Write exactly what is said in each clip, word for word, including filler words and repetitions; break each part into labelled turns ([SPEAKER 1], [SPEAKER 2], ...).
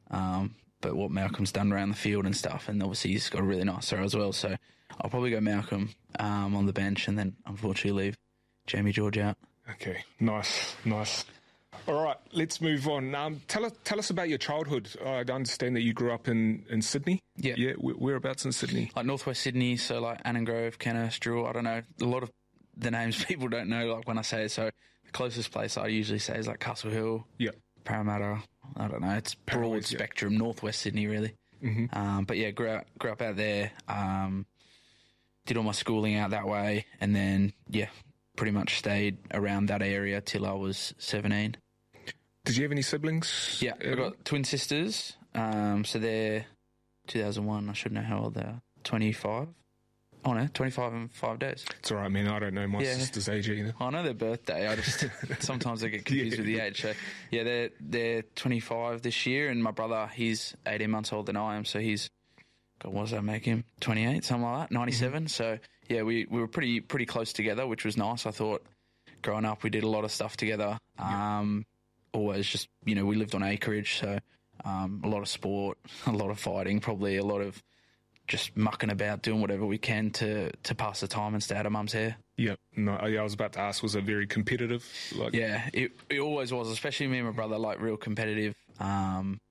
[SPEAKER 1] Um, but what Malcolm's done around the field and stuff, and obviously he's got a really nice throw as well. So I'll probably go Malcolm um, on the bench, and then unfortunately leave Jamie George out.
[SPEAKER 2] Okay, nice, nice. All right, let's move on. Um, tell us, tell us about your childhood. I understand that you grew up in, in Sydney.
[SPEAKER 1] Yeah,
[SPEAKER 2] yeah. Whereabouts in Sydney?
[SPEAKER 1] Like northwest Sydney, so like Annan Grove, Kenneth, Druitt. I don't know. A lot of the names people don't know. Like when I say it, so the closest place I usually say is like Castle Hill.
[SPEAKER 2] Yeah,
[SPEAKER 1] Parramatta. I don't know. It's broad
[SPEAKER 2] Parramatta,
[SPEAKER 1] spectrum. Yeah. Northwest Sydney, really.
[SPEAKER 2] Mm-hmm.
[SPEAKER 1] Um, but yeah, grew up, grew up out there. Um, did all my schooling out that way, and then yeah, pretty much stayed around that area till I was seventeen.
[SPEAKER 2] Did you have any siblings?
[SPEAKER 1] Yeah, I've got twin sisters. Um, so they're two thousand one. I should know how old they are. twenty-five. Oh, no, twenty-five and five days.
[SPEAKER 2] It's all right, man. I don't know my
[SPEAKER 1] yeah.
[SPEAKER 2] sister's age either.
[SPEAKER 1] I know their birthday. I just sometimes I get confused yeah. with the age. So, yeah, they're they're twenty-five this year, and my brother, he's eighteen months older than I am. So he's, God, what does that make him? twenty-eight, something like that, ninety-seven. Mm-hmm. So, yeah, we, we were pretty pretty close together, which was nice. I thought growing up we did a lot of stuff together.
[SPEAKER 2] Yeah.
[SPEAKER 1] Um, always just, you know, we lived on acreage, so um, a lot of sport, a lot of fighting, probably a lot of just mucking about, doing whatever we can to, to pass the time and stay out of mum's hair.
[SPEAKER 2] Yeah, no, yeah, I was about to ask, was it very competitive? Like,
[SPEAKER 1] yeah, it it always was, especially me and my brother, like real competitive. Um,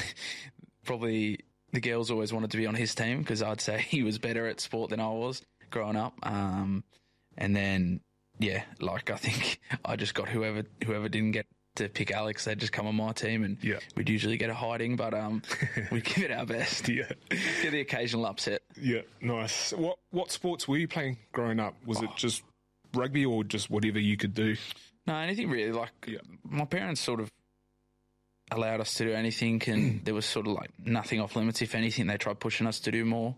[SPEAKER 1] probably the girls always wanted to be on his team because I'd say he was better at sport than I was growing up. Um, and then, yeah, like I think I just got whoever whoever didn't get to pick Alex, they'd just come on my team, and
[SPEAKER 2] yeah.
[SPEAKER 1] we'd usually get a hiding, but um, we'd give it our best.
[SPEAKER 2] Yeah,
[SPEAKER 1] get the occasional upset.
[SPEAKER 2] Yeah, nice. What what sports were you playing growing up? Was oh. it just rugby or just whatever you could do?
[SPEAKER 1] No, anything really. Like
[SPEAKER 2] yeah.
[SPEAKER 1] my parents sort of allowed us to do anything, and there was sort of like nothing off limits. If anything, they tried pushing us to do more.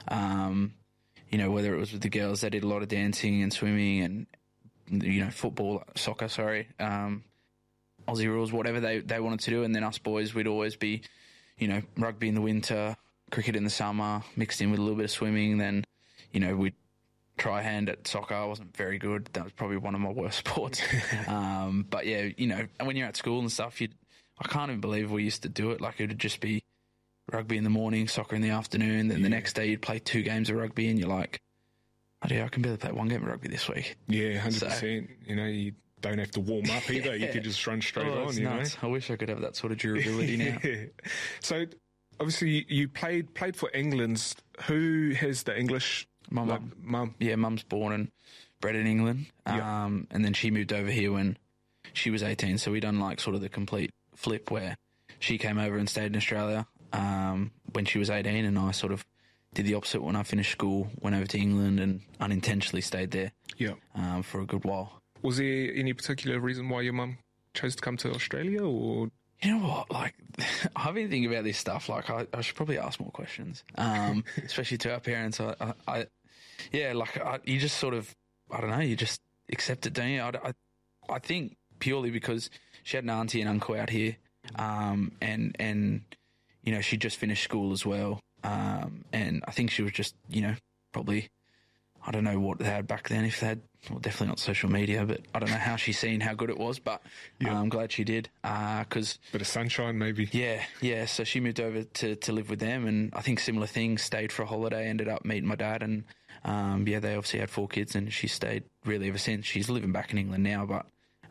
[SPEAKER 1] Um, you know, whether it was with the girls, they did a lot of dancing and swimming, and you know, football, soccer. Sorry. Um, Aussie rules, whatever they, they wanted to do, and then us boys, we'd always be, you know, rugby in the winter, cricket in the summer, mixed in with a little bit of swimming. Then, you know, we'd try hand at soccer. I wasn't very good. That was probably one of my worst sports. um, but yeah, you know, when you're at school and stuff, you I can't even believe we used to do it. Like it would just be rugby in the morning, soccer in the afternoon. Then yeah. the next day you'd play two games of rugby, and you're like, oh dear, I can barely play one game of rugby this week.
[SPEAKER 2] Yeah, one hundred percent. So, you know, you don't have to warm up either. yeah. You could just run straight
[SPEAKER 1] oh,
[SPEAKER 2] on, you
[SPEAKER 1] nuts.
[SPEAKER 2] know.
[SPEAKER 1] I wish I could have that sort of durability now.
[SPEAKER 2] yeah. So, obviously, you played played for England. Who has the English?
[SPEAKER 1] My
[SPEAKER 2] like,
[SPEAKER 1] mum.
[SPEAKER 2] mum.
[SPEAKER 1] Yeah, mum's born and bred in England.
[SPEAKER 2] Yeah.
[SPEAKER 1] Um, and then she moved over here when she was eighteen. So we done like sort of the complete flip where she came over and stayed in Australia um, when she was eighteen, and I sort of did the opposite when I finished school, went over to England and unintentionally stayed there
[SPEAKER 2] yeah.
[SPEAKER 1] um, for a good while.
[SPEAKER 2] Was there any particular reason why your mum chose to come to Australia, or?
[SPEAKER 1] You know what? Like, I've been thinking about this stuff. Like, I, I should probably ask more questions, um, especially to our parents. I, I, I yeah, like I, you just sort of, I don't know, you just accept it, don't you? I, I, I think purely because she had an auntie and uncle out here, um, and and you know she just finished school as well, um, and I think she was just, you know, probably. I don't know what they had back then, if they had, well, definitely not social media, but I don't know how she's seen how good it was, but yeah. uh, I'm glad she did. Uh, cause,
[SPEAKER 2] Bit of sunshine, maybe.
[SPEAKER 1] Yeah, yeah. So she moved over to, to live with them, and I think similar things, stayed for a holiday, ended up meeting my dad, and um, yeah, they obviously had four kids, and she stayed really ever since. She's living back in England now, but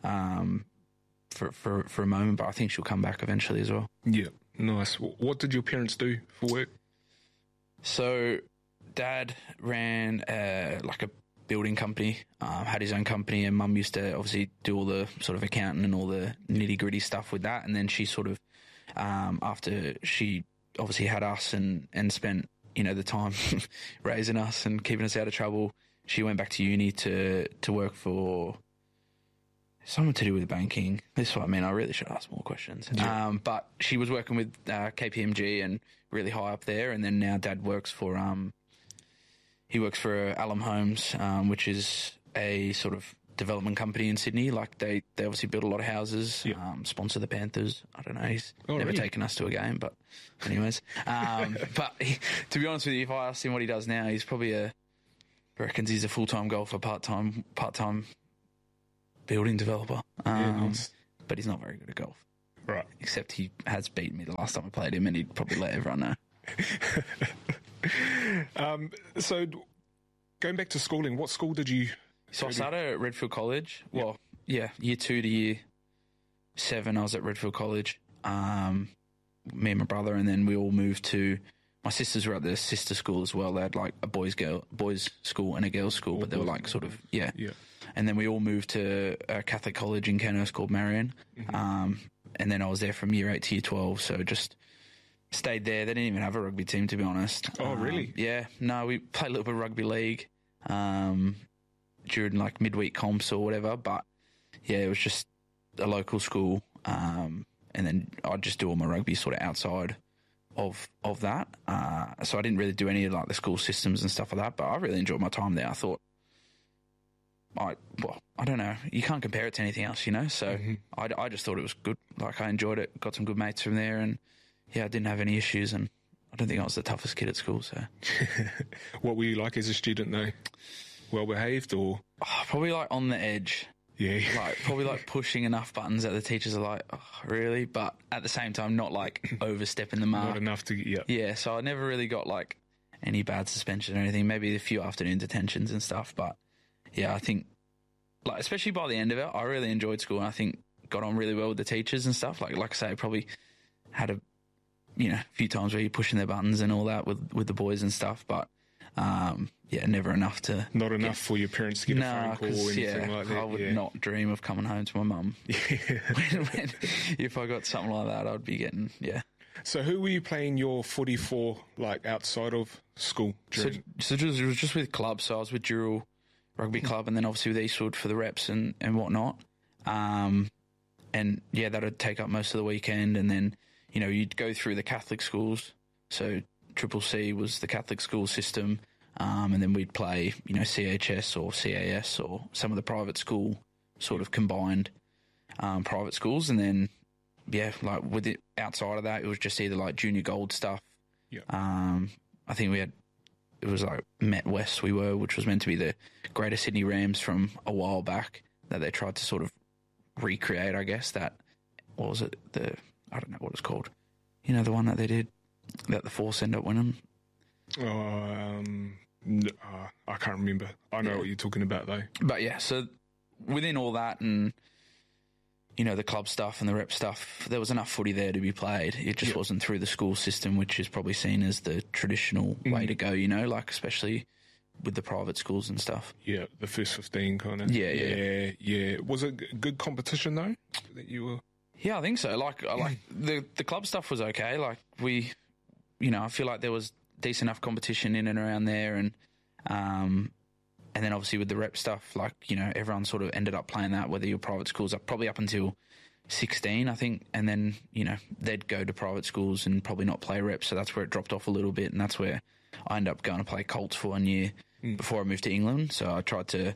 [SPEAKER 1] um, for, for, for a moment, but I think she'll come back eventually as well.
[SPEAKER 2] Yeah, nice. What did your parents do for work?
[SPEAKER 1] So... Dad ran uh, like a building company, um, had his own company, and Mum used to obviously do all the sort of accounting and all the nitty gritty stuff with that. And then she sort of, um, after she obviously had us and, and spent, you know, the time raising us and keeping us out of trouble, she went back to uni to, to work for someone to do with banking. This is what I mean. I really should ask more questions.
[SPEAKER 2] Yeah.
[SPEAKER 1] Um, but she was working with uh, K P M G and really high up there. And then now Dad works for... Um, He works for Alum Homes, um, which is a sort of development company in Sydney. Like they, they obviously build a lot of houses,
[SPEAKER 2] yeah.
[SPEAKER 1] um, sponsor the Panthers. I don't know. He's
[SPEAKER 2] oh,
[SPEAKER 1] never
[SPEAKER 2] really?
[SPEAKER 1] taken us to a game, but anyways. Um, but he, to be honest with you, if I asked him what he does now, he's probably a, reckons he's a full-time golfer, part-time, part-time building developer. Um,
[SPEAKER 2] yeah, nice.
[SPEAKER 1] But he's not very good at golf.
[SPEAKER 2] Right.
[SPEAKER 1] Except he has beaten me the last time I played him, and he'd probably let everyone know.
[SPEAKER 2] um, so, going back to schooling, what school did you...
[SPEAKER 1] So I started at Redfield College. Yep. Well, yeah, year two to year seven, I was at Redfield College. Um, me and my brother, and then we all moved to... My sisters were at the sister school as well. They had like a boys' girl boys' school and a girls' school, all but they were like sort of, yeah.
[SPEAKER 2] yeah.
[SPEAKER 1] And then we all moved to a Catholic college in Kenhurst called Marion. Mm-hmm. Um, and then I was there from year eight to year twelve, so just stayed there. They didn't even have a rugby team, to be honest.
[SPEAKER 2] Oh,
[SPEAKER 1] um,
[SPEAKER 2] really?
[SPEAKER 1] Yeah. No, we played a little bit of rugby league um, during like midweek comps or whatever, but yeah, it was just a local school. Um, and then I'd just do all my rugby sort of outside of of that. Uh, so I didn't really do any of like the school systems and stuff like that, but I really enjoyed my time there. I thought, I well, I don't know, you can't compare it to anything else, you know, so mm-hmm. I, I just thought it was good. Like, I enjoyed it, got some good mates from there, and yeah, I didn't have any issues, and I don't think I was the toughest kid at school, so.
[SPEAKER 2] What were you like as a student though? Well behaved, or?
[SPEAKER 1] Oh, probably like on the edge.
[SPEAKER 2] Yeah.
[SPEAKER 1] Like, probably like pushing enough buttons that the teachers are like, oh, really? But at the same time, not like overstepping the mark.
[SPEAKER 2] Not enough to, yeah.
[SPEAKER 1] Yeah, so I never really got like any bad suspension or anything. Maybe a few afternoon detentions and stuff. But yeah, I think, like, especially by the end of it, I really enjoyed school, and I think got on really well with the teachers and stuff. Like, like I say, I probably had a, you know, a few times where you're pushing their buttons and all that with, with the boys and stuff. But, um, yeah, never enough to...
[SPEAKER 2] Not enough get, for your parents to get
[SPEAKER 1] nah,
[SPEAKER 2] a phone call or anything
[SPEAKER 1] yeah,
[SPEAKER 2] like that?
[SPEAKER 1] I would
[SPEAKER 2] yeah.
[SPEAKER 1] not dream of coming home to my mum.
[SPEAKER 2] Yeah.
[SPEAKER 1] when, when, if I got something like that, I'd be getting, yeah.
[SPEAKER 2] So who were you playing your footy for, like, outside of school?
[SPEAKER 1] So, so just, it was just with clubs. So I was with Dural Rugby Club, and then obviously with Eastwood for the reps and, and whatnot. Um, and, yeah, that would take up most of the weekend. And then, you know, you'd go through the Catholic schools. So Triple C was the Catholic school system. Um, and then we'd play, you know, C H S or C A S or some of the private school sort of combined um, private schools. And then, yeah, like with it outside of that, it was just either like junior gold stuff.
[SPEAKER 2] Yeah.
[SPEAKER 1] Um, I think we had, it was like Met West we were, which was meant to be the Greater Sydney Rams from a while back that they tried to sort of recreate, I guess, that, what was it, the, I don't know what it's called. You know, the one that they did, that the Force ended up winning.
[SPEAKER 2] Oh, um, uh, I can't remember. I know yeah. what you're talking about, though.
[SPEAKER 1] But yeah, so within all that and, you know, the club stuff and the rep stuff, there was enough footy there to be played. It just yeah. wasn't through the school system, which is probably seen as the traditional mm. way to go, you know, like especially with the private schools and stuff.
[SPEAKER 2] Yeah, the first fifteen kind of.
[SPEAKER 1] Yeah, yeah.
[SPEAKER 2] Yeah, yeah. Was it a good competition, though, that you were?
[SPEAKER 1] Yeah, I think so. Like, I like the, the club stuff was okay. Like, we, you know, I feel like there was decent enough competition in and around there, and um and then obviously with the rep stuff, like, you know, everyone sort of ended up playing that, whether your private schools up probably up until sixteen, I think, and then, you know, they'd go to private schools and probably not play reps, so that's where it dropped off a little bit, and that's where I ended up going to play Colts for one year mm. before I moved to England. So I tried to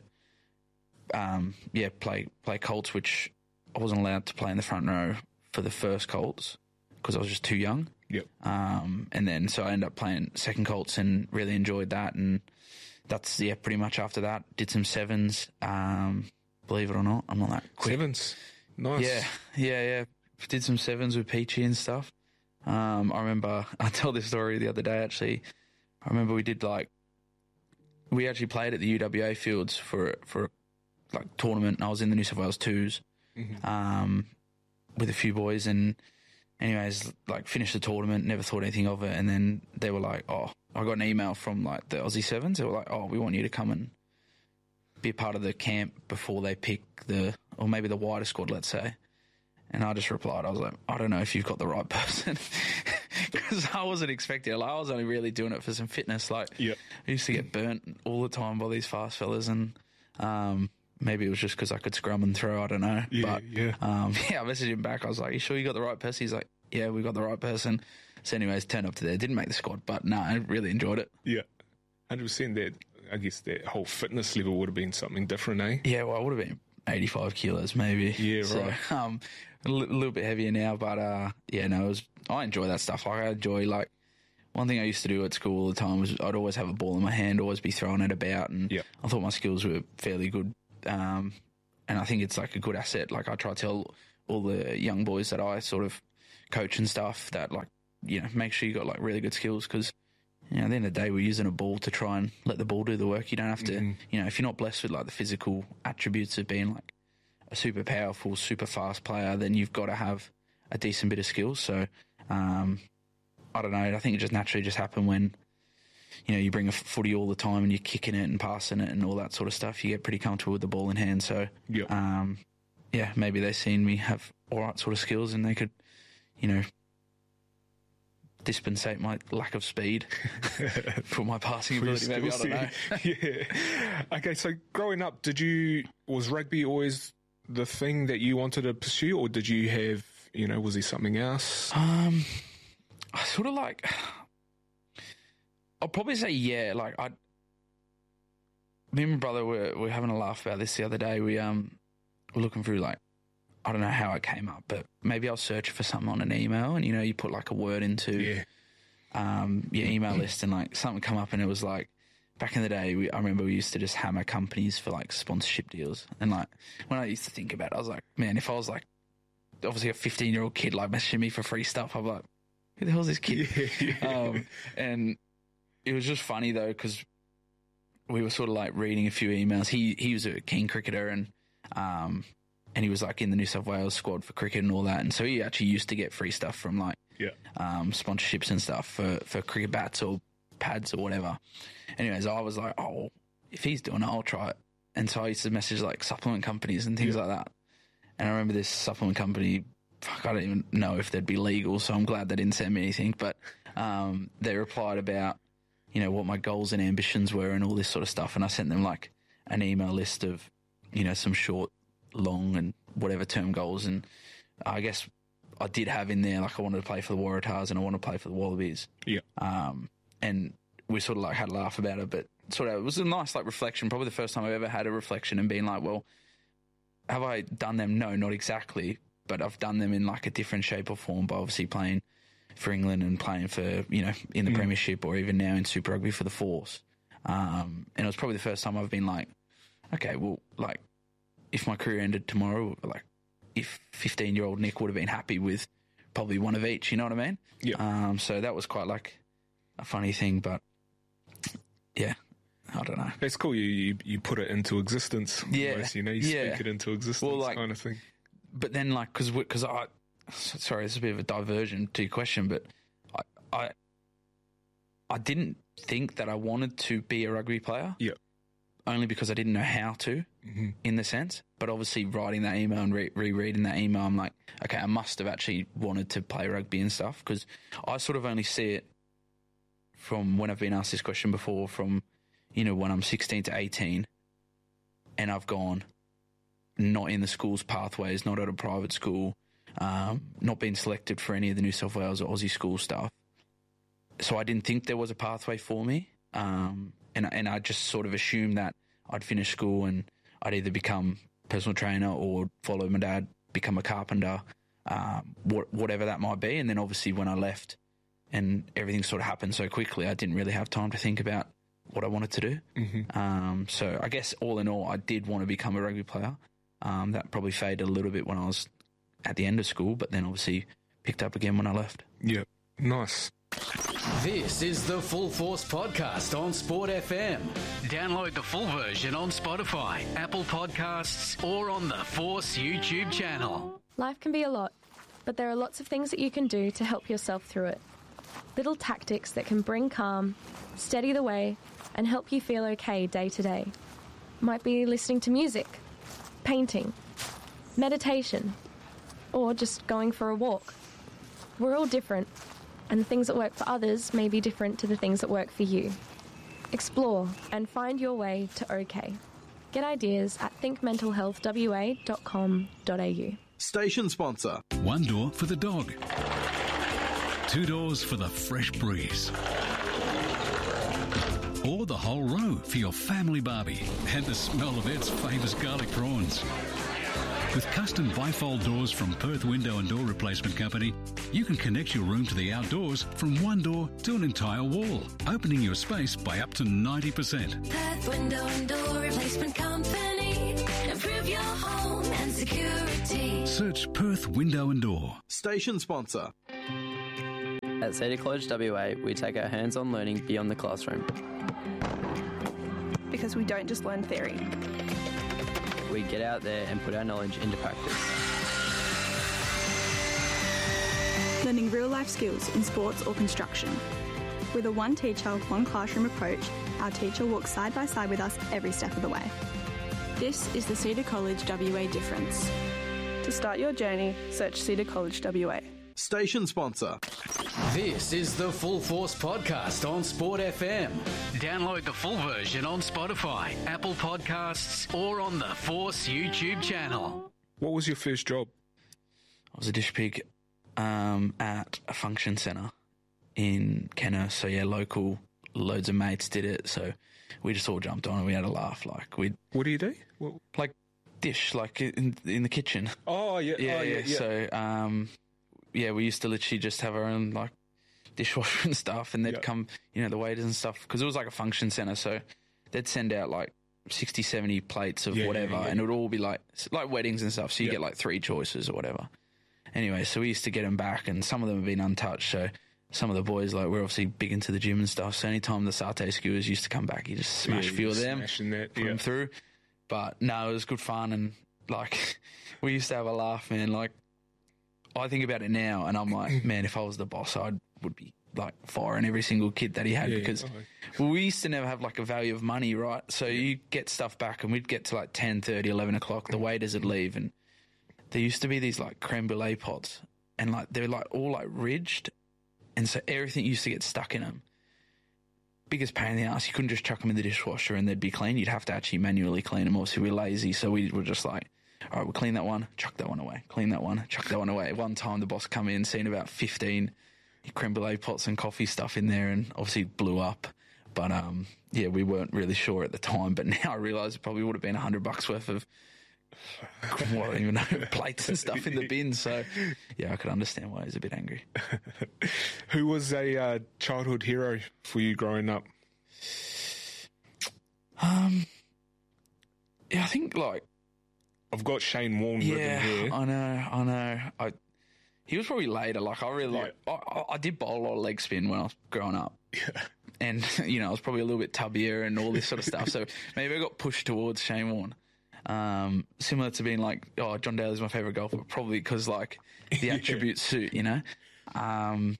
[SPEAKER 1] um yeah play play Colts, which I wasn't allowed to play in the front row for the first Colts because I was just too young.
[SPEAKER 2] Yep.
[SPEAKER 1] Um, and then, so I ended up playing second Colts and really enjoyed that. And that's, yeah, pretty much after that, did some sevens. Um, believe it or not, I'm not that quick.
[SPEAKER 2] Sevens? Nice.
[SPEAKER 1] Yeah, yeah, yeah. Did some sevens with Peachy and stuff. Um, I remember, I told this story the other day, actually. I remember we did like, we actually played at the U W A fields for, for like tournament, and I was in the New South Wales twos, mm-hmm. um, with a few boys, and anyways, like, finished the tournament, never thought anything of it, and then they were like, oh, I got an email from, like, the Aussie Sevens. They were like, oh, we want you to come and be a part of the camp before they pick the, or maybe the wider squad, let's say. And I just replied, I was like, I don't know if you've got the right person. Because I wasn't expecting it. Like, I was only really doing it for some fitness. Like,
[SPEAKER 2] yep.
[SPEAKER 1] I used to get burnt all the time by these fast fellas, and um, maybe it was just because I could scrum and throw, I don't know.
[SPEAKER 2] Yeah,
[SPEAKER 1] but,
[SPEAKER 2] yeah.
[SPEAKER 1] Um, yeah, I messaged him back. I was like, you sure you got the right person? He's like, yeah, we got the right person. So anyways, turned up to there. Didn't make the squad, but no, I really enjoyed it.
[SPEAKER 2] Yeah. one hundred percent that, I guess that whole fitness level would have been something different, eh?
[SPEAKER 1] Yeah, well, I would have been eighty-five kilos maybe.
[SPEAKER 2] Yeah,
[SPEAKER 1] so,
[SPEAKER 2] right.
[SPEAKER 1] Um, a l- little bit heavier now, but uh, yeah, no, it was, I enjoy that stuff. Like, I enjoy, like, one thing I used to do at school all the time was I'd always have a ball in my hand, always be throwing it about, and
[SPEAKER 2] yep.
[SPEAKER 1] I thought my skills were fairly good. Um, and I think it's like a good asset. Like, I try to tell all the young boys that I sort of coach and stuff that, like, you know, make sure you got like really good skills, because, you know, at the end of the day, we're using a ball to try and let the ball do the work. You don't have to, mm-hmm. you know, if you're not blessed with like the physical attributes of being like a super powerful, super fast player, then you've got to have a decent bit of skills. So, um, I don't know. I think it just naturally just happened when, you know, you bring a footy all the time and you're kicking it and passing it and all that sort of stuff. You get pretty comfortable with the ball in hand. So,
[SPEAKER 2] yep.
[SPEAKER 1] um, yeah, maybe they seen me have all right sort of skills and they could, you know, dispensate my lack of speed for my passing ability. Maybe, I don't know.
[SPEAKER 2] Yeah. Okay, so growing up, did you was rugby always the thing that you wanted to pursue, or did you have, you know, was there something else?
[SPEAKER 1] Um, I sort of like. I'll probably say yeah. Like I, me and my brother were were having a laugh about this the other day. We um were looking through, like, I don't know how it came up, but maybe I was searching for something on an email, and, you know, you put like a word into
[SPEAKER 2] yeah.
[SPEAKER 1] um, your email list, and like something come up, and it was like, back in the day, we, I remember we used to just hammer companies for like sponsorship deals. And like, when I used to think about it, I was like, man, if I was like, obviously a fifteen year old kid like messaging me for free stuff, I'm like, who the hell is this kid?
[SPEAKER 2] Yeah, yeah.
[SPEAKER 1] Um, and it was just funny though, because we were sort of like reading a few emails. He, he was a keen cricketer, and, um, and he was like in the New South Wales squad for cricket and all that. And so he actually used to get free stuff from like
[SPEAKER 2] yeah.
[SPEAKER 1] um, sponsorships and stuff for, for cricket bats or pads or whatever. Anyways, I was like, oh, if he's doing it, I'll try it. And so I used to message like supplement companies and things yeah. like that. And I remember this supplement company, fuck, I don't even know if they'd be legal, so I'm glad they didn't send me anything. But um, they replied about, you know, what my goals and ambitions were and all this sort of stuff. And I sent them like an email list of, you know, some short, long and whatever term goals, and I guess I did have in there like I wanted to play for the Waratahs and I want to play for the Wallabies.
[SPEAKER 2] Yeah.
[SPEAKER 1] Um, and we sort of like had a laugh about it, but sort of it was a nice like reflection. Probably the first time I've ever had a reflection and been like, well, have I done them? No, not exactly, but I've done them in like a different shape or form by obviously playing for England and playing for, you know, in the mm. Premiership or even now in Super Rugby for the Force. Um, and it was probably the first time I've been like, okay, well, like, if my career ended tomorrow, like, if fifteen-year-old Nick would have been happy with probably one of each, you know what I mean?
[SPEAKER 2] Yeah.
[SPEAKER 1] Um, so that was quite, like, a funny thing, but, yeah, I don't know.
[SPEAKER 2] It's cool. You you, you put it into existence.
[SPEAKER 1] Yeah.
[SPEAKER 2] Almost, you know, you
[SPEAKER 1] yeah.
[SPEAKER 2] speak it into existence, well, like, kind of thing.
[SPEAKER 1] But then, like, because because I, sorry, this is a bit of a diversion to your question, but I, I, I didn't think that I wanted to be a rugby player.
[SPEAKER 2] Yeah.
[SPEAKER 1] Only because I didn't know how to, mm-hmm. in the sense. But obviously writing that email and re- rereading that email, I'm like, okay, I must have actually wanted to play rugby and stuff, because I sort of only see it from when I've been asked this question before, from, you know, when I'm sixteen to eighteen and I've gone not in the school's pathways, not at a private school, um, not been selected for any of the New South Wales or Aussie school stuff. So I didn't think there was a pathway for me. Um, And and I just sort of assumed that I'd finish school and I'd either become a personal trainer or follow my dad, become a carpenter, um, what, whatever that might be. And then obviously when I left and everything sort of happened so quickly, I didn't really have time to think about what I wanted to do.
[SPEAKER 2] Mm-hmm.
[SPEAKER 1] Um, so I guess all in all, I did want to become a rugby player. Um, that probably faded a little bit when I was at the end of school, but then obviously picked up again when I left.
[SPEAKER 2] Yeah, nice.
[SPEAKER 3] This is the Full Force Podcast on Sport F M. Download the full version on Spotify, Apple Podcasts, or on the Force YouTube channel.
[SPEAKER 4] Life can be a lot, but there are lots of things that you can do to help yourself through it. Little tactics that can bring calm, steady the way, and help you feel okay day to day. Might be listening to music, painting, meditation, or just going for a walk. We're all different, and the things that work for others may be different to the things that work for you. Explore and find your way to OK. Get ideas at think mental health w a dot com dot a u.
[SPEAKER 5] Station sponsor.
[SPEAKER 6] One door for the dog. Two doors for the fresh breeze. Or the whole row for your family barbie and the smell of Ed's famous garlic prawns. With custom bifold doors from Perth Window and Door Replacement Company, you can connect your room to the outdoors from one door to an entire wall, opening your space by up to ninety percent.
[SPEAKER 7] Perth Window and Door Replacement Company. Improve your home and security.
[SPEAKER 6] Search Perth Window and Door.
[SPEAKER 5] Station sponsor.
[SPEAKER 7] At Cedar College W A, we take our hands-on learning beyond the classroom.
[SPEAKER 8] Because we don't just learn theory.
[SPEAKER 7] We get out there and put our knowledge into practice.
[SPEAKER 8] Learning real-life skills in sports or construction. With a one teacher, one classroom approach, our teacher walks side by side with us every step of the way.
[SPEAKER 9] This is the Cedar College W A difference.
[SPEAKER 8] To start your journey, search Cedar College W A.
[SPEAKER 5] Station sponsor.
[SPEAKER 3] This is the Full Force Podcast on Sport F M. Download the full version on Spotify, Apple Podcasts, or on the Force YouTube channel.
[SPEAKER 2] What was your first job?
[SPEAKER 1] I was a dish pig um, at a function centre in Kenner. So, yeah, local, loads of mates did it. So we just all jumped on and we had a laugh. Like, we
[SPEAKER 2] What do you do? What?
[SPEAKER 1] Like, dish, like in, in the kitchen.
[SPEAKER 2] Oh, yeah.
[SPEAKER 1] Yeah,
[SPEAKER 2] oh, yeah,
[SPEAKER 1] yeah.
[SPEAKER 2] yeah.
[SPEAKER 1] So, um, yeah, we used to literally just have our own, like, dishwasher and stuff, and they'd
[SPEAKER 2] Yeah.
[SPEAKER 1] come, you know, the waiters and stuff, because it was like a function centre, so they'd send out, like, sixty, seventy plates of
[SPEAKER 2] Yeah, yeah,
[SPEAKER 1] whatever,
[SPEAKER 2] yeah.
[SPEAKER 1] and it would all be, like, like weddings and stuff, so you
[SPEAKER 2] Yeah.
[SPEAKER 1] get, like, three choices or whatever. Anyway, so we used to get them back, and some of them have been untouched, so some of the boys, like, we're obviously big into the gym and stuff, so anytime the satay skewers used to come back, you just smash
[SPEAKER 2] Yeah,
[SPEAKER 1] a few of
[SPEAKER 2] you're
[SPEAKER 1] them,
[SPEAKER 2] smashing that,
[SPEAKER 1] put
[SPEAKER 2] yeah.
[SPEAKER 1] them through. But, no, it was good fun, and, like, we used to have a laugh, man, like, I think about it now, and I'm like, man, if I was the boss, I would be, like, firing every single kid that he had,
[SPEAKER 2] Yeah,
[SPEAKER 1] because
[SPEAKER 2] oh.
[SPEAKER 1] well, we used to never have, like, a value of money, right? So you get stuff back, and we'd get to, like, ten thirty, eleven o'clock, the waiters would leave, and there used to be these, like, creme brulee pots, and, like, they were, like, all, like, ridged, and so everything used to get stuck in them. Biggest pain in the ass, you couldn't just chuck them in the dishwasher and they'd be clean. You'd have to actually manually clean them. Obviously, we were lazy, so we were just like, all right, we'll clean that one, chuck that one away, clean that one, chuck that one away. One time the boss come in, seen about fifteen creme brulee pots and coffee stuff in there, and obviously it blew up. But, um, yeah, we weren't really sure at the time, but now I realise it probably would have been a hundred bucks worth of, well, I don't even know, plates and stuff in the bin. So, yeah, I could understand why he's a bit angry.
[SPEAKER 2] Who was a uh, childhood hero for you growing up?
[SPEAKER 1] Um, yeah, I think, like,
[SPEAKER 2] I've got Shane Warne written
[SPEAKER 1] yeah,
[SPEAKER 2] here.
[SPEAKER 1] I know, I know. I he was probably later. Like, I really like.
[SPEAKER 2] Yeah.
[SPEAKER 1] I, I, I did bowl a lot of leg spin when I was growing up, and you know, I was probably a little bit tubbier and all this sort of stuff. So maybe I got pushed towards Shane Warne. Um, similar to being like, oh, John Daly's my favourite golfer, but probably because like the attributes suit, you know. Um,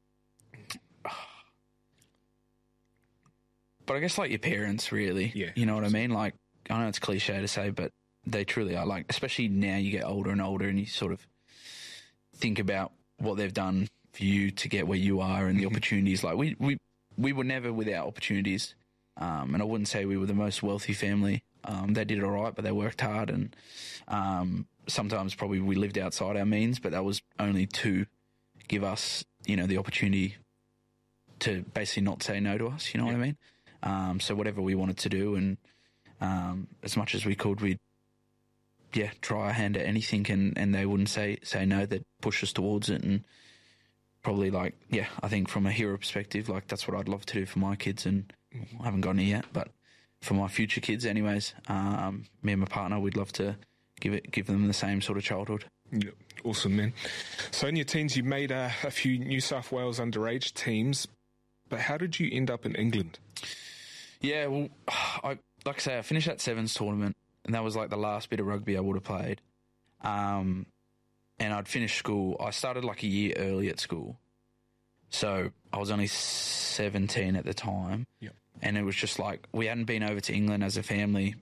[SPEAKER 1] but I guess like your parents, really.
[SPEAKER 2] Yeah.
[SPEAKER 1] You know what I mean? Like, I know it's cliche to say, but they truly are. Like, especially now you get older and older, and you sort of think about what they've done for you to get where you are and the opportunities. Like, we, we, we were never without opportunities. Um, and I wouldn't say we were the most wealthy family. Um, they did all right, but they worked hard, and um, sometimes probably we lived outside our means, but that was only to give us, you know, the opportunity to basically not say no to us, you know
[SPEAKER 2] Yeah.
[SPEAKER 1] what I mean? Um, so whatever we wanted to do, and um, as much as we could, we'd, yeah, try our hand at anything, and, and they wouldn't say, say no, they'd push us towards it, and probably like, yeah, I think from a hero perspective, like that's what I'd love to do for my kids, and I haven't gotten it yet, but for my future kids anyways, um, me and my partner, we'd love to give it, give them the same sort of childhood.
[SPEAKER 2] Yeah, awesome, man. So in your teens, you made uh, a few New South Wales underage teams, but how did you end up in England?
[SPEAKER 1] Yeah, well, I like I say, I finished that Sevens tournament, and that was like the last bit of rugby I would have played. Um, and I'd finished school. I started like a year early at school, so I was only seventeen at the time.
[SPEAKER 2] Yep.
[SPEAKER 1] And it was just like we hadn't been over to England as a family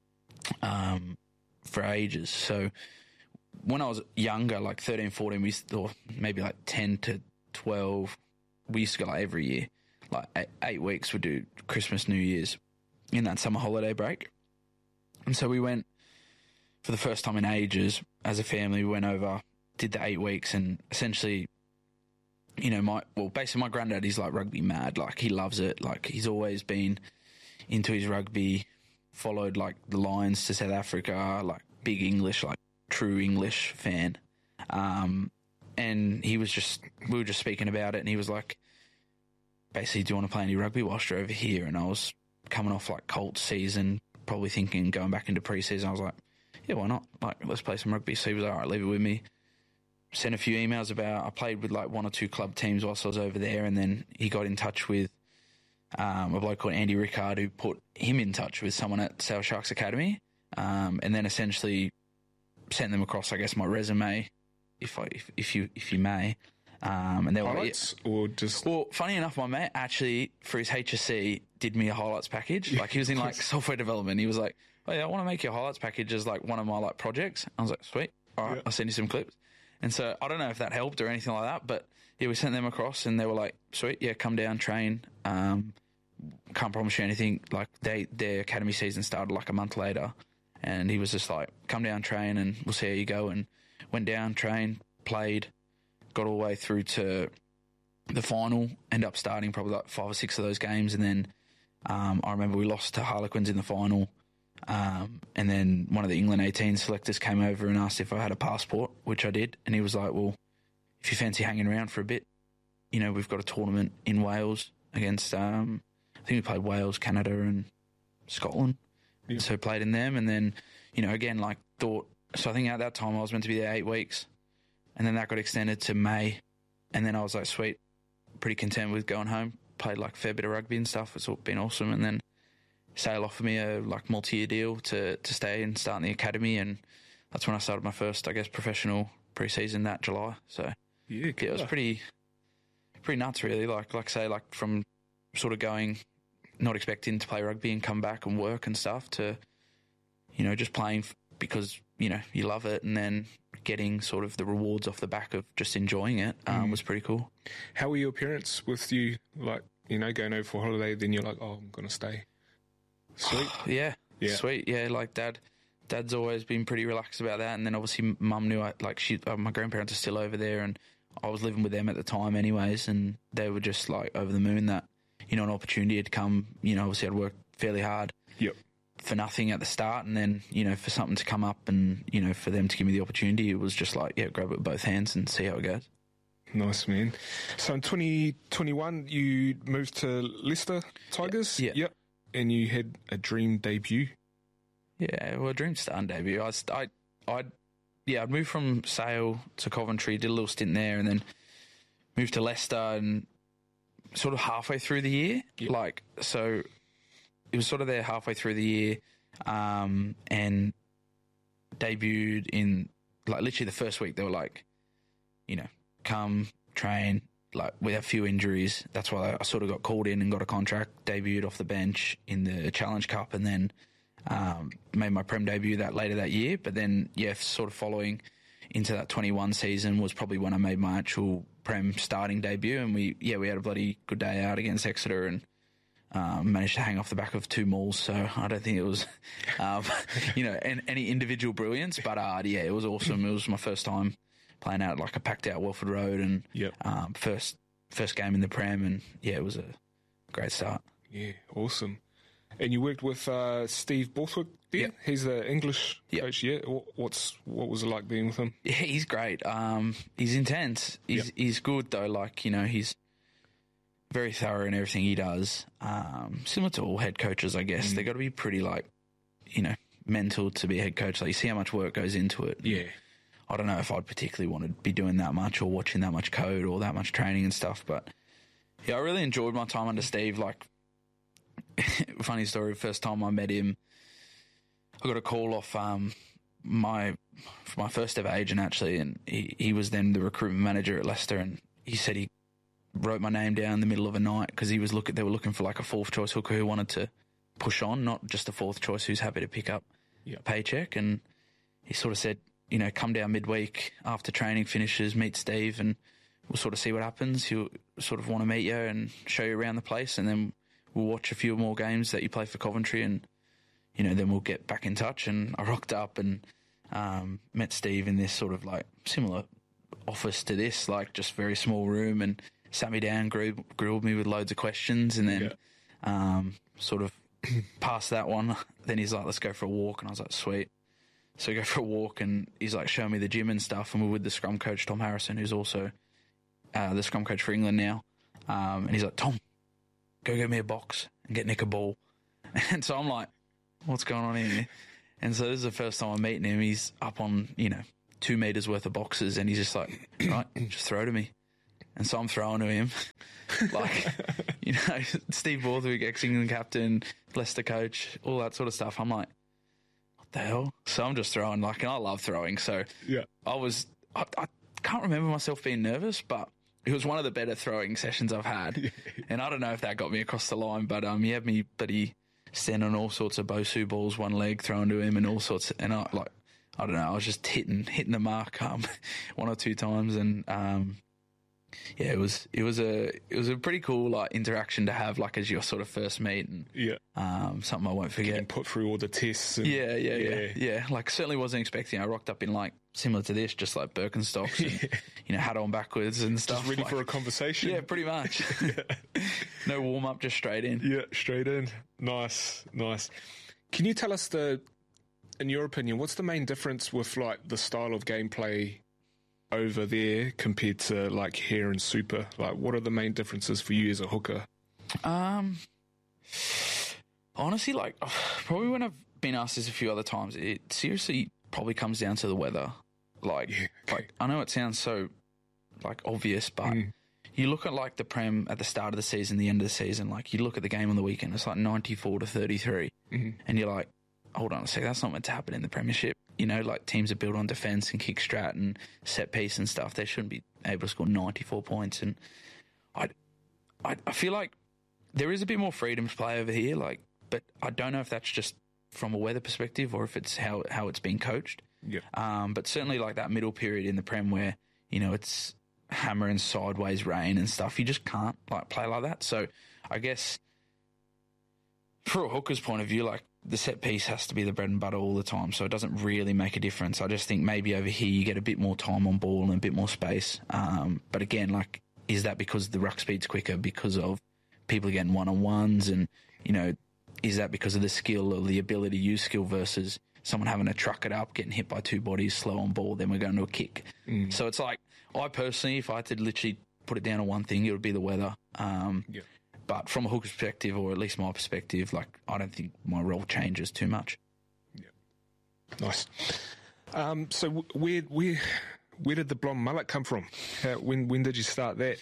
[SPEAKER 1] um, for ages. So when I was younger, like thirteen, fourteen, we used to, or maybe like ten to twelve, we used to go like every year. Like eight, eight weeks we'd do Christmas, New Year's in that summer holiday break. And so we went for the first time in ages as a family. We went over, did the eight weeks, and essentially, you know, my, well, basically my granddad, he's like rugby mad. Like he loves it. Like he's always been into his rugby, followed like the Lions to South Africa, like big English, like true English fan. Um, and he was just, we were just speaking about it, and he was like, basically, do you want to play any rugby whilst you're over here? And I was coming off like Colts season, probably thinking going back into pre-season. I was like, yeah, why not? Like, let's play some rugby. So he was all right, leave it with me. Sent a few emails about, I played with like one or two club teams whilst I was over there, and then he got in touch with um, a bloke called Andy Rickard who put him in touch with someone at Sale Sharks Academy, um, and then essentially sent them across, I guess, my resume, if I if, if you if you may. Um, and they were
[SPEAKER 2] highlights
[SPEAKER 1] yeah.
[SPEAKER 2] or just
[SPEAKER 1] well, funny enough, my mate actually for his H S C did me a highlights package. Like he was in like software development. He was like, "Oh yeah, I want to make your highlights package as like one of my like projects." I was like, "Sweet, all right, yeah. I'll send you some clips." And so I don't know if that helped or anything like that, but yeah, we sent them across and they were like, "Sweet, yeah, come down, train." Um, can't promise you anything. Like they their academy season started like a month later, and he was just like, "Come down, train, and we'll see how you go." And went down, trained, played, got all the way through to the final. Ended up starting probably like five or six of those games, and then um, I remember we lost to Harlequins in the final. Um, and then one of the England eighteen selectors came over and asked if I had a passport, which I did. And he was like, "Well, if you fancy hanging around for a bit, you know, we've got a tournament in Wales against, um, I think we played Wales, Canada and Scotland." Yeah. So played in them. And then, you know, again, like thought, so I think at that time I was meant to be there eight weeks and then that got extended to May. And then I was like, sweet, pretty content with going home. Played like a fair bit of rugby and stuff. It's all been awesome. And then Sale offered me a like multi-year deal to, to stay and start in the academy, and that's when I started my first, I guess, professional pre-season that July. So
[SPEAKER 2] yeah,
[SPEAKER 1] yeah, it was pretty pretty nuts, really. Like like say, like from sort of going, not expecting to play rugby and come back and work and stuff to, you know, just playing because you know you love it, and then getting sort of the rewards off the back of just enjoying it um, mm. was pretty cool.
[SPEAKER 2] How were your parents with you? Like, you know, going over for holiday, then you're like, oh, I'm gonna stay. Sweet.
[SPEAKER 1] yeah.
[SPEAKER 2] Yeah.
[SPEAKER 1] Sweet. Yeah. Like dad, dad's always been pretty relaxed about that. And then obviously mum knew I, like she, uh, my grandparents are still over there and I was living with them at the time anyways. And they were just like over the moon that, you know, an opportunity had come, you know, obviously I'd worked fairly hard
[SPEAKER 2] yep.
[SPEAKER 1] for nothing at the start. And then, you know, for something to come up and, you know, for them to give me the opportunity, it was just like, yeah, grab it with both hands and see how it goes.
[SPEAKER 2] Nice, man. So in twenty twenty-one, you moved to Leicester Tigers?
[SPEAKER 1] Yeah.
[SPEAKER 2] Yep. And you had a dream debut.
[SPEAKER 1] Yeah, well, a dream starting debut. I, I, I, yeah, I'd moved from Sale to Coventry, did a little stint there, and then moved to Leicester, and sort of halfway through the year, yep. like so, it was sort of there halfway through the year, um, and debuted in like literally the first week. They were like, you know, come train. Like with a few injuries, that's why I sort of got called in and got a contract, debuted off the bench in the Challenge Cup, and then um, made my Prem debut that later that year. But then, yeah, sort of following into that twenty-one season was probably when I made my actual Prem starting debut, and we, yeah, we had a bloody good day out against Exeter and um, managed to hang off the back of two mauls. So I don't think it was, um, you know, any, any individual brilliance, but uh, yeah, it was awesome. It was my first time playing out like a packed out Welford Road, and
[SPEAKER 2] yep.
[SPEAKER 1] um, first first game in the Prem, and yeah, it was a great start.
[SPEAKER 2] Yeah, awesome. And you worked with uh, Steve Borthwick there?
[SPEAKER 1] Yep.
[SPEAKER 2] He's the English
[SPEAKER 1] yep.
[SPEAKER 2] coach, yeah? What's, what was it like being with him?
[SPEAKER 1] Yeah, he's great. Um, he's intense. He's, yep. he's good, though. Like, you know, he's very thorough in everything he does. Um, similar to all head coaches, I guess. Mm. They've got to be pretty, like, you know, mental to be a head coach. Like, you see how much work goes into it.
[SPEAKER 2] Yeah.
[SPEAKER 1] I don't know if I'd particularly want to be doing that much or watching that much code or that much training and stuff. But, yeah, I really enjoyed my time under Steve. Like, funny story, first time I met him, I got a call off um, my my first ever agent, actually, and he, he was then the recruitment manager at Leicester, and he said he wrote my name down in the middle of a night because he was looking, they were looking for like a fourth choice hooker who wanted to push on, not just a fourth choice who's happy to pick up
[SPEAKER 2] yep.
[SPEAKER 1] a paycheck. And he sort of said, you know, come down midweek after training finishes, meet Steve, and we'll sort of see what happens. He'll sort of want to meet you and show you around the place, and then we'll watch a few more games that you play for Coventry, and, you know, then we'll get back in touch. And I rocked up and um, met Steve in this sort of like similar office to this, like just very small room, and sat me down, grilled, grilled me with loads of questions, and then yeah. um, sort of past that one. Then he's like, let's go for a walk. And I was like, sweet. So we go for a walk, and he's like showing me the gym and stuff, and we're with the scrum coach, Tom Harrison, who's also uh, the scrum coach for England now. Um, and he's like, Tom, go get me a box and get Nick a ball. And so I'm like, what's going on here? And so this is the first time I'm meeting him. He's up on, you know, two metres worth of boxes, and he's just like, right, just throw to me. And so I'm throwing to him. Like, you know, Steve Borthwick, ex-England captain, Leicester coach, all that sort of stuff. I'm like, what the hell? So I'm just throwing, like, and I love throwing. So
[SPEAKER 2] yeah.
[SPEAKER 1] I was, I, I can't remember myself being nervous, but it was one of the better throwing sessions I've had. And I don't know if that got me across the line, but um, he had me, but he standing on all sorts of Bosu balls, one leg throwing to him and all sorts. Of, and I, like, I don't know, I was just hitting, hitting the mark um, one or two times. And, um, yeah, it was it was a it was a pretty cool like interaction to have, like as your sort of first meet, and
[SPEAKER 2] yeah,
[SPEAKER 1] um, something I won't forget.
[SPEAKER 2] Getting put through all the tests. And,
[SPEAKER 1] yeah, yeah, yeah, yeah, yeah. Like certainly wasn't expecting. I rocked up in like similar to this, just like Birkenstocks, and
[SPEAKER 2] yeah.
[SPEAKER 1] you know, hat on backwards and stuff.
[SPEAKER 2] Just ready
[SPEAKER 1] like,
[SPEAKER 2] for a conversation.
[SPEAKER 1] Yeah, pretty much. yeah. No warm up, just straight in.
[SPEAKER 2] Yeah, straight in. Nice, nice. Can you tell us the, in your opinion, what's the main difference with like the style of gameplay over there compared to like here in Super? Like, what are the main differences for you as a hooker?
[SPEAKER 1] Um, honestly, like probably when I've been asked this a few other times, it seriously probably comes down to the weather. Like,
[SPEAKER 2] yeah, okay.
[SPEAKER 1] like I know it sounds so like obvious, but mm. you look at like the Prem at the start of the season, the end of the season. Like you look at the game on the weekend, it's like ninety-four to thirty-three,
[SPEAKER 2] mm-hmm.
[SPEAKER 1] and you're like, hold on a sec, that's not meant to happen in the Premiership. You know, like teams are built on defence and kick strat and set piece and stuff. They shouldn't be able to score ninety-four points. And I, I, I feel like there is a bit more freedom to play over here. Like, but I don't know if that's just from a weather perspective or if it's how how it's being coached.
[SPEAKER 2] Yeah.
[SPEAKER 1] Um, but certainly like that middle period in the Prem where you know it's hammering sideways rain and stuff, you just can't like play like that. So I guess for a hooker's point of view, like, the set piece has to be the bread and butter all the time, so it doesn't really make a difference. I just think maybe over here you get a bit more time on ball and a bit more space. Um, but again, like, is that because the ruck speed's quicker because of people getting one-on-ones? And, you know, is that because of the skill or the ability to use skill versus someone having to truck it up, getting hit by two bodies, slow on ball, then we're going to a kick?
[SPEAKER 2] Mm.
[SPEAKER 1] So it's like, I personally, if I had to literally put it down to one thing, it would be the weather. Um,
[SPEAKER 2] yeah.
[SPEAKER 1] But from a hooker's perspective, or at least my perspective, like, I don't think my role changes too much.
[SPEAKER 2] Yeah. Nice. Um, so where where where did the blonde mullet come from? How, when when did you start that?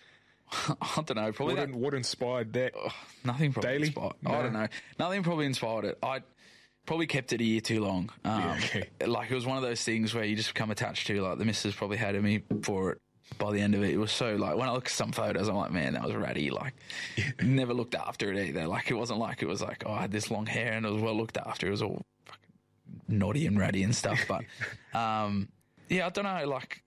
[SPEAKER 1] I don't know. Probably
[SPEAKER 2] what,
[SPEAKER 1] that,
[SPEAKER 2] in, what inspired that?
[SPEAKER 1] Uh, nothing probably
[SPEAKER 2] Daily?
[SPEAKER 1] inspired.
[SPEAKER 2] No.
[SPEAKER 1] I don't know. Nothing probably inspired it. I probably kept it a year too long. Um,
[SPEAKER 2] yeah, okay.
[SPEAKER 1] Like, it was one of those things where you just become attached to. Like, the missus probably hated me for it. By the end of it, it was so, like, when I look at some photos, I'm like, man, that was ratty. Like, never looked after it either. Like, it wasn't like it was like, oh, I had this long hair and it was well looked after. It was all fucking naughty and ratty and stuff. But, um, yeah, I don't know. Like,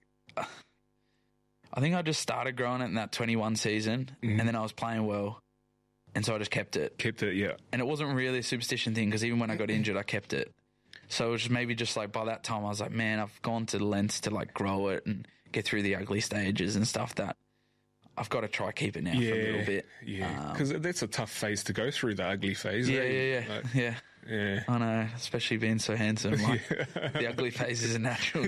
[SPEAKER 1] I think I just started growing it in that twenty-one season, mm-hmm. and then I was playing well, and so I just kept it.
[SPEAKER 2] Kept it, yeah.
[SPEAKER 1] And it wasn't really a superstition thing, because even when I got injured, I kept it. So it was just maybe just like by that time, I was like, man, I've gone to the lengths to like grow it and get through the ugly stages and stuff, that I've got to try keep it now
[SPEAKER 2] yeah,
[SPEAKER 1] for a little bit.
[SPEAKER 2] Yeah, because um, that's a tough phase to go through, the ugly phase.
[SPEAKER 1] Yeah,
[SPEAKER 2] eh?
[SPEAKER 1] yeah, yeah,
[SPEAKER 2] like,
[SPEAKER 1] yeah.
[SPEAKER 2] Yeah.
[SPEAKER 1] I know, especially being so handsome. Like, yeah. The ugly phase isn't natural.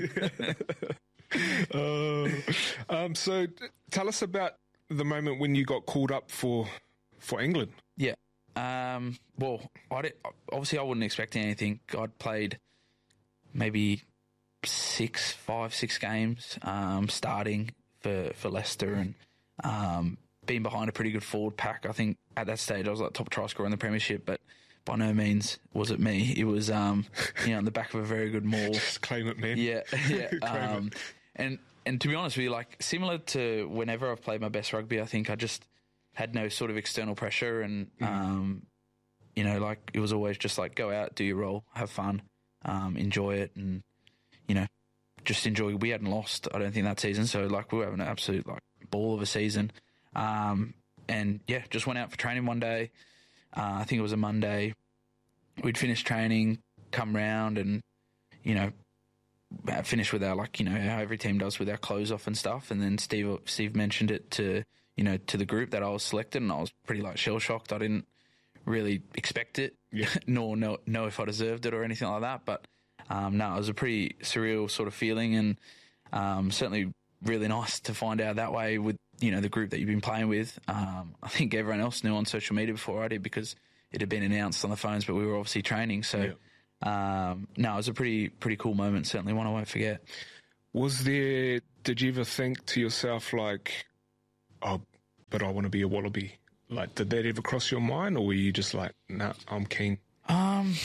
[SPEAKER 2] uh, um, so tell us about the moment when you got called up for for England.
[SPEAKER 1] Yeah. Um, well, I did, obviously I wasn't expecting anything. I'd played maybe six, five, six games, um, starting for, for Leicester, and um, being behind a pretty good forward pack. I think at that stage I was like top try scorer in the Premiership, but by no means was it me. It was, um, you know, on the back of a very good maul.
[SPEAKER 2] Just claim it, man.
[SPEAKER 1] Yeah, yeah.
[SPEAKER 2] claim
[SPEAKER 1] um,
[SPEAKER 2] it.
[SPEAKER 1] And and to be honest with you, like, similar to whenever I've played my best rugby, I think I just had no sort of external pressure, and mm. um, you know, like, it was always just like, go out, do your role, have fun, um, enjoy it, and you know, just enjoy. We hadn't lost, I don't think, that season, so like we were having an absolute like ball of a season, um, and yeah, just went out for training one day. Uh, I think it was a Monday. We'd finished training, come round, and you know, finish with our, like, you know, how every team does with our clothes off and stuff. And then Steve Steve mentioned it to, you know, to the group that I was selected, and I was pretty like shell shocked. I didn't really expect it,
[SPEAKER 2] yeah.
[SPEAKER 1] nor know, know if I deserved it or anything like that. But um, no, it was a pretty surreal sort of feeling, and um, certainly really nice to find out that way with, you know, the group that you've been playing with. Um, I think everyone else knew on social media before I did, because it had been announced on the phones, but we were obviously training. So,
[SPEAKER 2] yeah.
[SPEAKER 1] um, no, it was a pretty pretty cool moment. Certainly one I won't forget.
[SPEAKER 2] Was there? Did you ever think to yourself like, "Oh, but I want to be a Wallaby"? Like, did that ever cross your mind, or were you just like, "Nah, I'm keen"?
[SPEAKER 1] Um,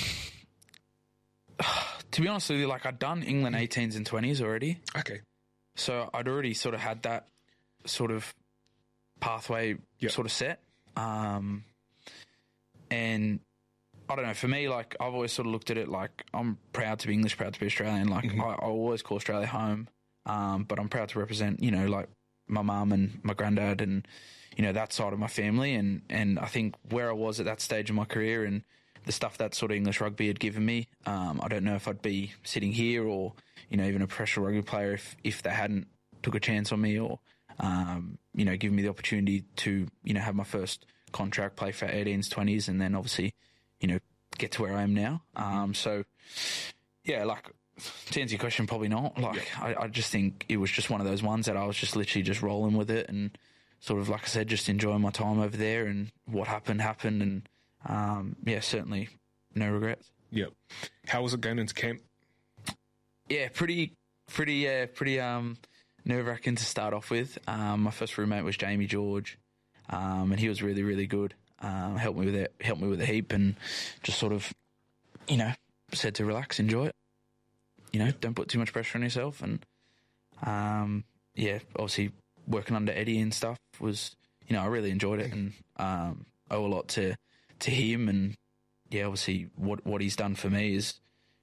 [SPEAKER 1] to be honest with you, like I'd done England eighteens and twenties already.
[SPEAKER 2] Okay.
[SPEAKER 1] So I'd already sort of had that sort of pathway
[SPEAKER 2] yep.
[SPEAKER 1] sort of set. Um, and I don't know, for me, like I've always sort of looked at it like I'm proud to be English, proud to be Australian. Like mm-hmm. I, I always call Australia home, um, but I'm proud to represent, you know, like my mum and my granddad and, you know, that side of my family. And, and I think where I was at that stage of my career and the stuff that sort of English rugby had given me, um, I don't know if I'd be sitting here or, you know, even a professional rugby player if, if they hadn't took a chance on me or, um, you know, given me the opportunity to, you know, have my first contract, play for eighteens, twenties, and then obviously, you know, get to where I am now. Um, so, yeah, like, to answer your question, probably not. Like, yeah. I, I just think it was just one of those ones that I was just literally just rolling with it and sort of, like I said, just enjoying my time over there and what happened, happened. And, um, yeah, certainly no regrets.
[SPEAKER 2] Yep. How was it going into camp?
[SPEAKER 1] Yeah, pretty, pretty, yeah, pretty um, nerve-wracking to start off with. Um, my first roommate was Jamie George, um, and he was really, really good. Um, helped me with it, helped me with a heap, and just sort of, you know, said to relax, enjoy it. You know, yeah. Don't put too much pressure on yourself. And um, yeah, obviously working under Eddie and stuff was, you know, I really enjoyed it, and um, owe a lot to to him. And yeah, obviously what what he's done for me is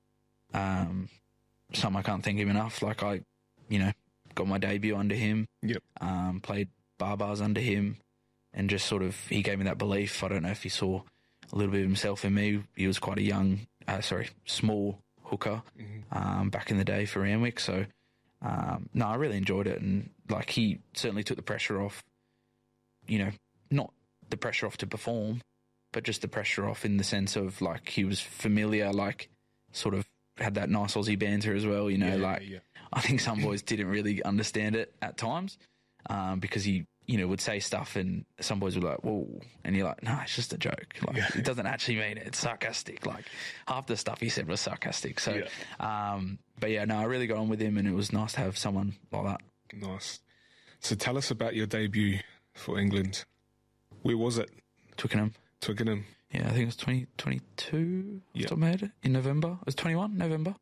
[SPEAKER 1] um, something I can't thank him enough. Like I, you know, got my debut under him.
[SPEAKER 2] Yep.
[SPEAKER 1] Um, played bar bars under him. And just sort of, he gave me that belief. I don't know if he saw a little bit of himself in me. He was quite a young, uh, sorry, small hooker mm-hmm. um, back in the day for Randwick. So, um, no, I really enjoyed it. And, like, he certainly took the pressure off, you know, not the pressure off to perform, but just the pressure off in the sense of, like, he was familiar, like, sort of had that nice Aussie banter as well, you know, yeah, like, yeah. I think some boys didn't really understand it at times um, because he, you know, would say stuff and some boys were like, whoa. And you're like, no, it's just a joke. Like, yeah. It doesn't actually mean it. It's sarcastic. Like, half the stuff he said was sarcastic. So, yeah. Um, but yeah, no, I really got on with him and it was nice to have someone like that.
[SPEAKER 2] Nice. So tell us about your debut for England. Where was it?
[SPEAKER 1] Twickenham.
[SPEAKER 2] Twickenham.
[SPEAKER 1] Yeah, I think it was twenty twenty-two off
[SPEAKER 2] yep.
[SPEAKER 1] the top of my head, in November. It was twenty-one, November.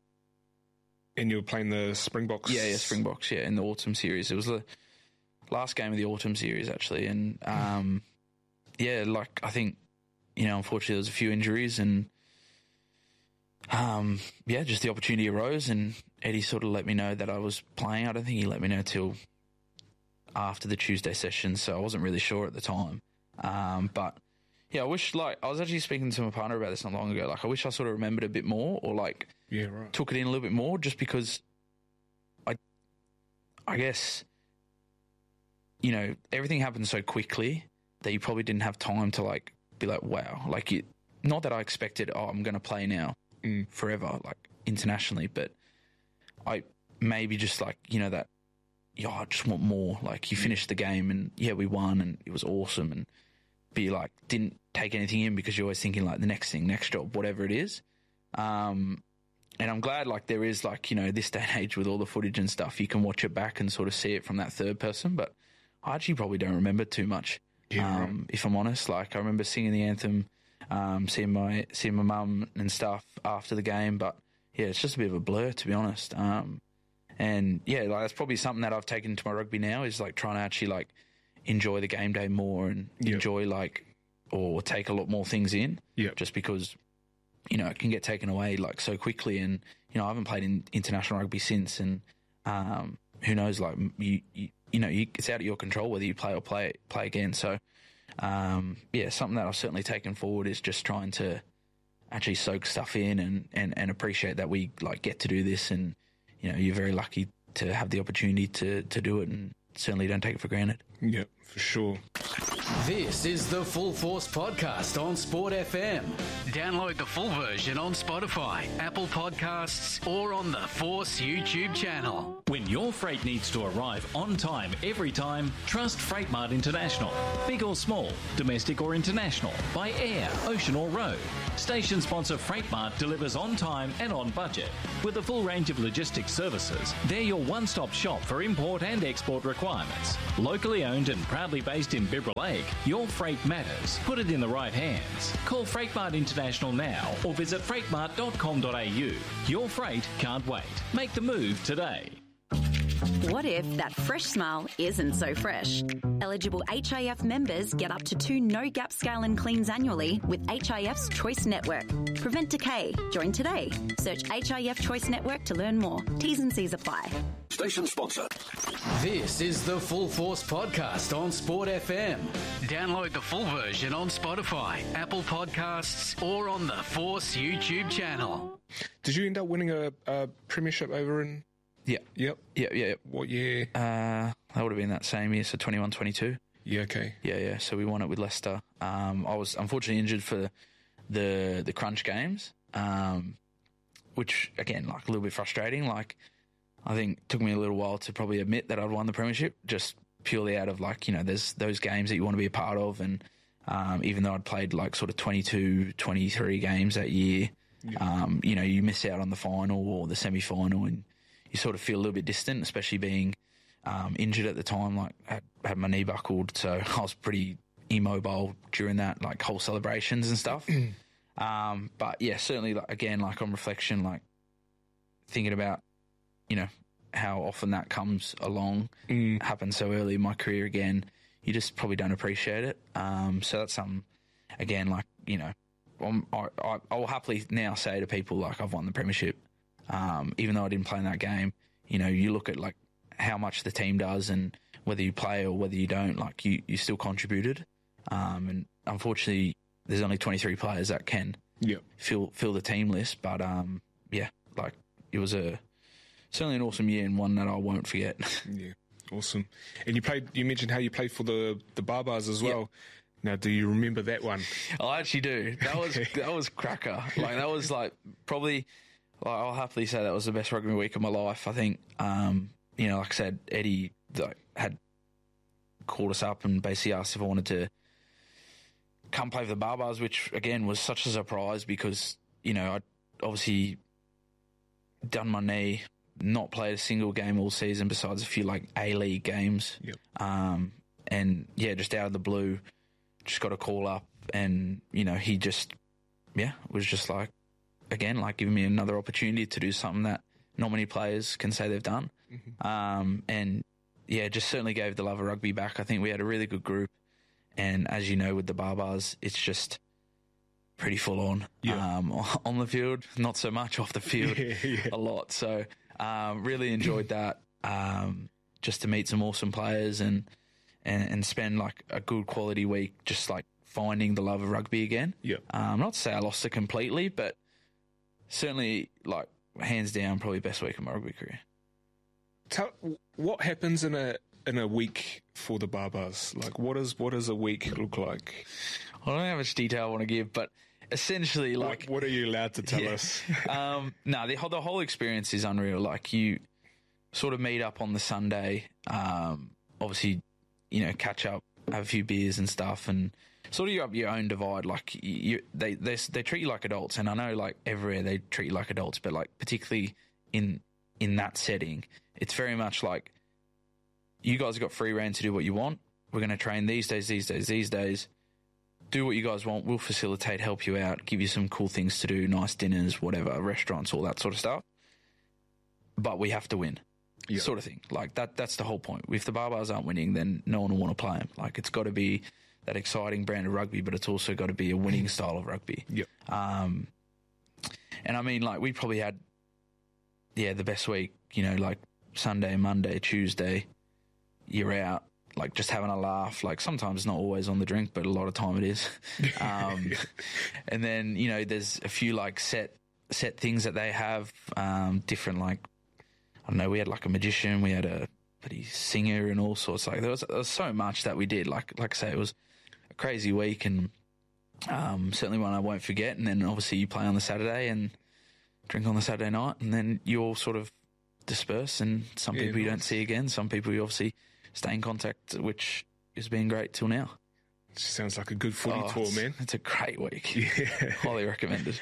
[SPEAKER 2] And you were playing the Springboks?
[SPEAKER 1] Yeah, yeah, Springboks, yeah, in the autumn series. It was the last game of the autumn series, actually. And, um, yeah, like, I think, you know, unfortunately there was a few injuries and, um, yeah, just the opportunity arose and Eddie sort of let me know that I was playing. I don't think he let me know till after the Tuesday session, so I wasn't really sure at the time. Um, but, yeah, I wish, like, I was actually speaking to my partner about this not long ago. Like, I wish I sort of remembered a bit more or, like,
[SPEAKER 2] yeah, right.
[SPEAKER 1] took it in a little bit more just because I, I guess... you know, everything happened so quickly that you probably didn't have time to, like, be like, wow. Like, it, not that I expected, oh, I'm going to play now
[SPEAKER 2] mm.
[SPEAKER 1] forever, like, internationally, but I maybe just, like, you know, that, yeah, I just want more. Like, you finished the game and, yeah, we won and it was awesome. And be like, didn't take anything in because you're always thinking, like, the next thing, next job, whatever it is. Um, and I'm glad, like, there is, like, you know, this day and age with all the footage and stuff, you can watch it back and sort of see it from that third person, but I actually probably don't remember too much,
[SPEAKER 2] yeah,
[SPEAKER 1] um,
[SPEAKER 2] right.
[SPEAKER 1] if I'm honest. Like, I remember singing the anthem, um, seeing my seeing my mum and stuff after the game, but yeah, it's just a bit of a blur, to be honest. Um, and yeah, like that's probably something that I've taken to my rugby now is like trying to actually like enjoy the game day more and
[SPEAKER 2] yep.
[SPEAKER 1] enjoy like or take a lot more things in.
[SPEAKER 2] Yep.
[SPEAKER 1] Just because you know it can get taken away like so quickly, and you know I haven't played in international rugby since, and um, who knows, like you. you You know, you, it's out of your control whether you play or play play again. So, um, yeah, something that I've certainly taken forward is just trying to actually soak stuff in and, and, and appreciate that we like get to do this. And you know, you're very lucky to have the opportunity to to do it, and certainly don't take it for granted.
[SPEAKER 2] Yeah, for sure.
[SPEAKER 3] This is the Full Force Podcast on Sport F M. Download the full version on Spotify, Apple Podcasts, or on the Force YouTube channel.
[SPEAKER 10] When your freight needs to arrive on time every time, trust Freightmart International. Big or small, domestic or international, by air, ocean or road. Station sponsor Freightmart delivers on time and on budget. With a full range of logistics services, they're your one-stop shop for import and export requirements. Locally owned and proudly based in Bibra Lake, your freight matters. Put it in the right hands. Call Freightmart International now or visit freightmart dot com dot a u. Your freight can't wait. Make the move today.
[SPEAKER 11] What if that fresh smile isn't so fresh? Eligible H I F members get up to two no-gap scale and cleans annually with H I F's Choice Network. Prevent decay. Join today. Search H I F Choice Network to learn more. T's and C's apply.
[SPEAKER 3] Station sponsor. This is the Full Force Podcast on Sport F M. Download the full version on Spotify, Apple Podcasts, or on the Force YouTube channel.
[SPEAKER 2] Did you end up winning a, a premiership over in...
[SPEAKER 1] Yeah.
[SPEAKER 2] Yep.
[SPEAKER 1] Yeah, yeah, yeah.
[SPEAKER 2] What year?
[SPEAKER 1] Uh, that would have been that same year, so twenty-one twenty-two.
[SPEAKER 2] Yeah, okay.
[SPEAKER 1] Yeah, yeah. So we won it with Leicester. Um, I was unfortunately injured for the the crunch games, um, which, again, like a little bit frustrating. Like, I think it took me a little while to probably admit that I'd won the premiership, just purely out of, like, you know, there's those games that you want to be a part of. And um, even though I'd played, like, sort of twenty-two, twenty-three games that year, yeah. um, you know, you miss out on the final or the semi-final and you sort of feel a little bit distant, especially being um, injured at the time. Like, I had, had my knee buckled, so I was pretty immobile during that, like, whole celebrations and stuff. um, but, yeah, certainly, like, again, like, on reflection, like, thinking about, you know, how often that comes along, mm. happens so early in my career again, you just probably don't appreciate it. Um, so that's something, again, like, you know, I'm, I, I, I will happily now say to people, like, I've won the premiership. Um, even though I didn't play in that game, you know, you look at, like, how much the team does and whether you play or whether you don't, like, you, you still contributed. Um, and unfortunately, there's only twenty-three players that can
[SPEAKER 2] yep.
[SPEAKER 1] fill fill the team list. But, um, yeah, like, it was a certainly an awesome year and one that I won't forget.
[SPEAKER 2] Yeah, awesome. And you played. You mentioned how you played for the, the Barbars as well. Yep. Now, do you remember that one?
[SPEAKER 1] I actually do. That was that was cracker. Like, that was, like, probably... Like, I'll happily say that was the best rugby week of my life. I think, um, you know, like I said, Eddie like, had called us up and basically asked if I wanted to come play for the Barbars, which, again, was such a surprise because, you know, I'd obviously done my knee, not played a single game all season besides a few, like, A-League games.
[SPEAKER 2] Yep.
[SPEAKER 1] Um, and, yeah, just out of the blue, just got a call up and, you know, he just, yeah, was just like, again, like giving me another opportunity to do something that not many players can say they've done. Mm-hmm. Um, and yeah, just certainly gave the love of rugby back. I think we had a really good group. And as you know, with the Barbars, it's just pretty full on.
[SPEAKER 2] Yeah.
[SPEAKER 1] Um, on the field, not so much off the field,
[SPEAKER 2] yeah, yeah.
[SPEAKER 1] a lot. So um, really enjoyed that. Um, just to meet some awesome players and, and, and spend like a good quality week, just like finding the love of rugby again.
[SPEAKER 2] Yeah.
[SPEAKER 1] Um, not to say I lost it completely, but certainly, like, hands down, probably best week of my rugby career.
[SPEAKER 2] Tell, what happens in a in a week for the Barbars? Like, what is what does a week look like?
[SPEAKER 1] I don't know how much detail I want to give, but essentially, like,
[SPEAKER 2] what, what are you allowed to tell
[SPEAKER 1] yeah.
[SPEAKER 2] us?
[SPEAKER 1] um, no, the whole the whole experience is unreal. Like, you sort of meet up on the Sunday, um, obviously, you know, catch up, have a few beers and stuff, and sort of you up your own divide. Like, you, they, they they treat you like adults, and I know, like, everywhere they treat you like adults, but, like, particularly in in that setting, it's very much like, you guys have got free rein to do what you want. We're going to train these days, these days, these days. Do what you guys want. We'll facilitate, help you out, give you some cool things to do, nice dinners, whatever, restaurants, all that sort of stuff. But we have to win,
[SPEAKER 2] yeah.
[SPEAKER 1] sort of thing. Like, that. that's the whole point. If the Barbars aren't winning, then no one will want to play them. Like, it's got to be that exciting brand of rugby, but it's also got to be a winning style of rugby.
[SPEAKER 2] Yep.
[SPEAKER 1] Um, and I mean, like, we probably had, yeah, the best week, you know, like Sunday, Monday, Tuesday, you're out, like, just having a laugh. Like, sometimes not always on the drink, but a lot of time it is. Um, and then, you know, there's a few, like, set, set things that they have, um, different, like, I don't know, we had, like, a magician, we had a bloody singer and all sorts. Like there was, there was so much that we did. Like like I say, it was a crazy week, and um, certainly one I won't forget. And then obviously you play on the Saturday and drink on the Saturday night, and then you all sort of disperse, and some
[SPEAKER 2] Yeah,
[SPEAKER 1] people you
[SPEAKER 2] nice.
[SPEAKER 1] don't see again. Some people you obviously stay in contact, which has been great till now.
[SPEAKER 2] Sounds like a good footy
[SPEAKER 1] Oh,
[SPEAKER 2] tour,
[SPEAKER 1] it's-
[SPEAKER 2] man.
[SPEAKER 1] It's a great week.
[SPEAKER 2] Yeah.
[SPEAKER 1] Highly recommended.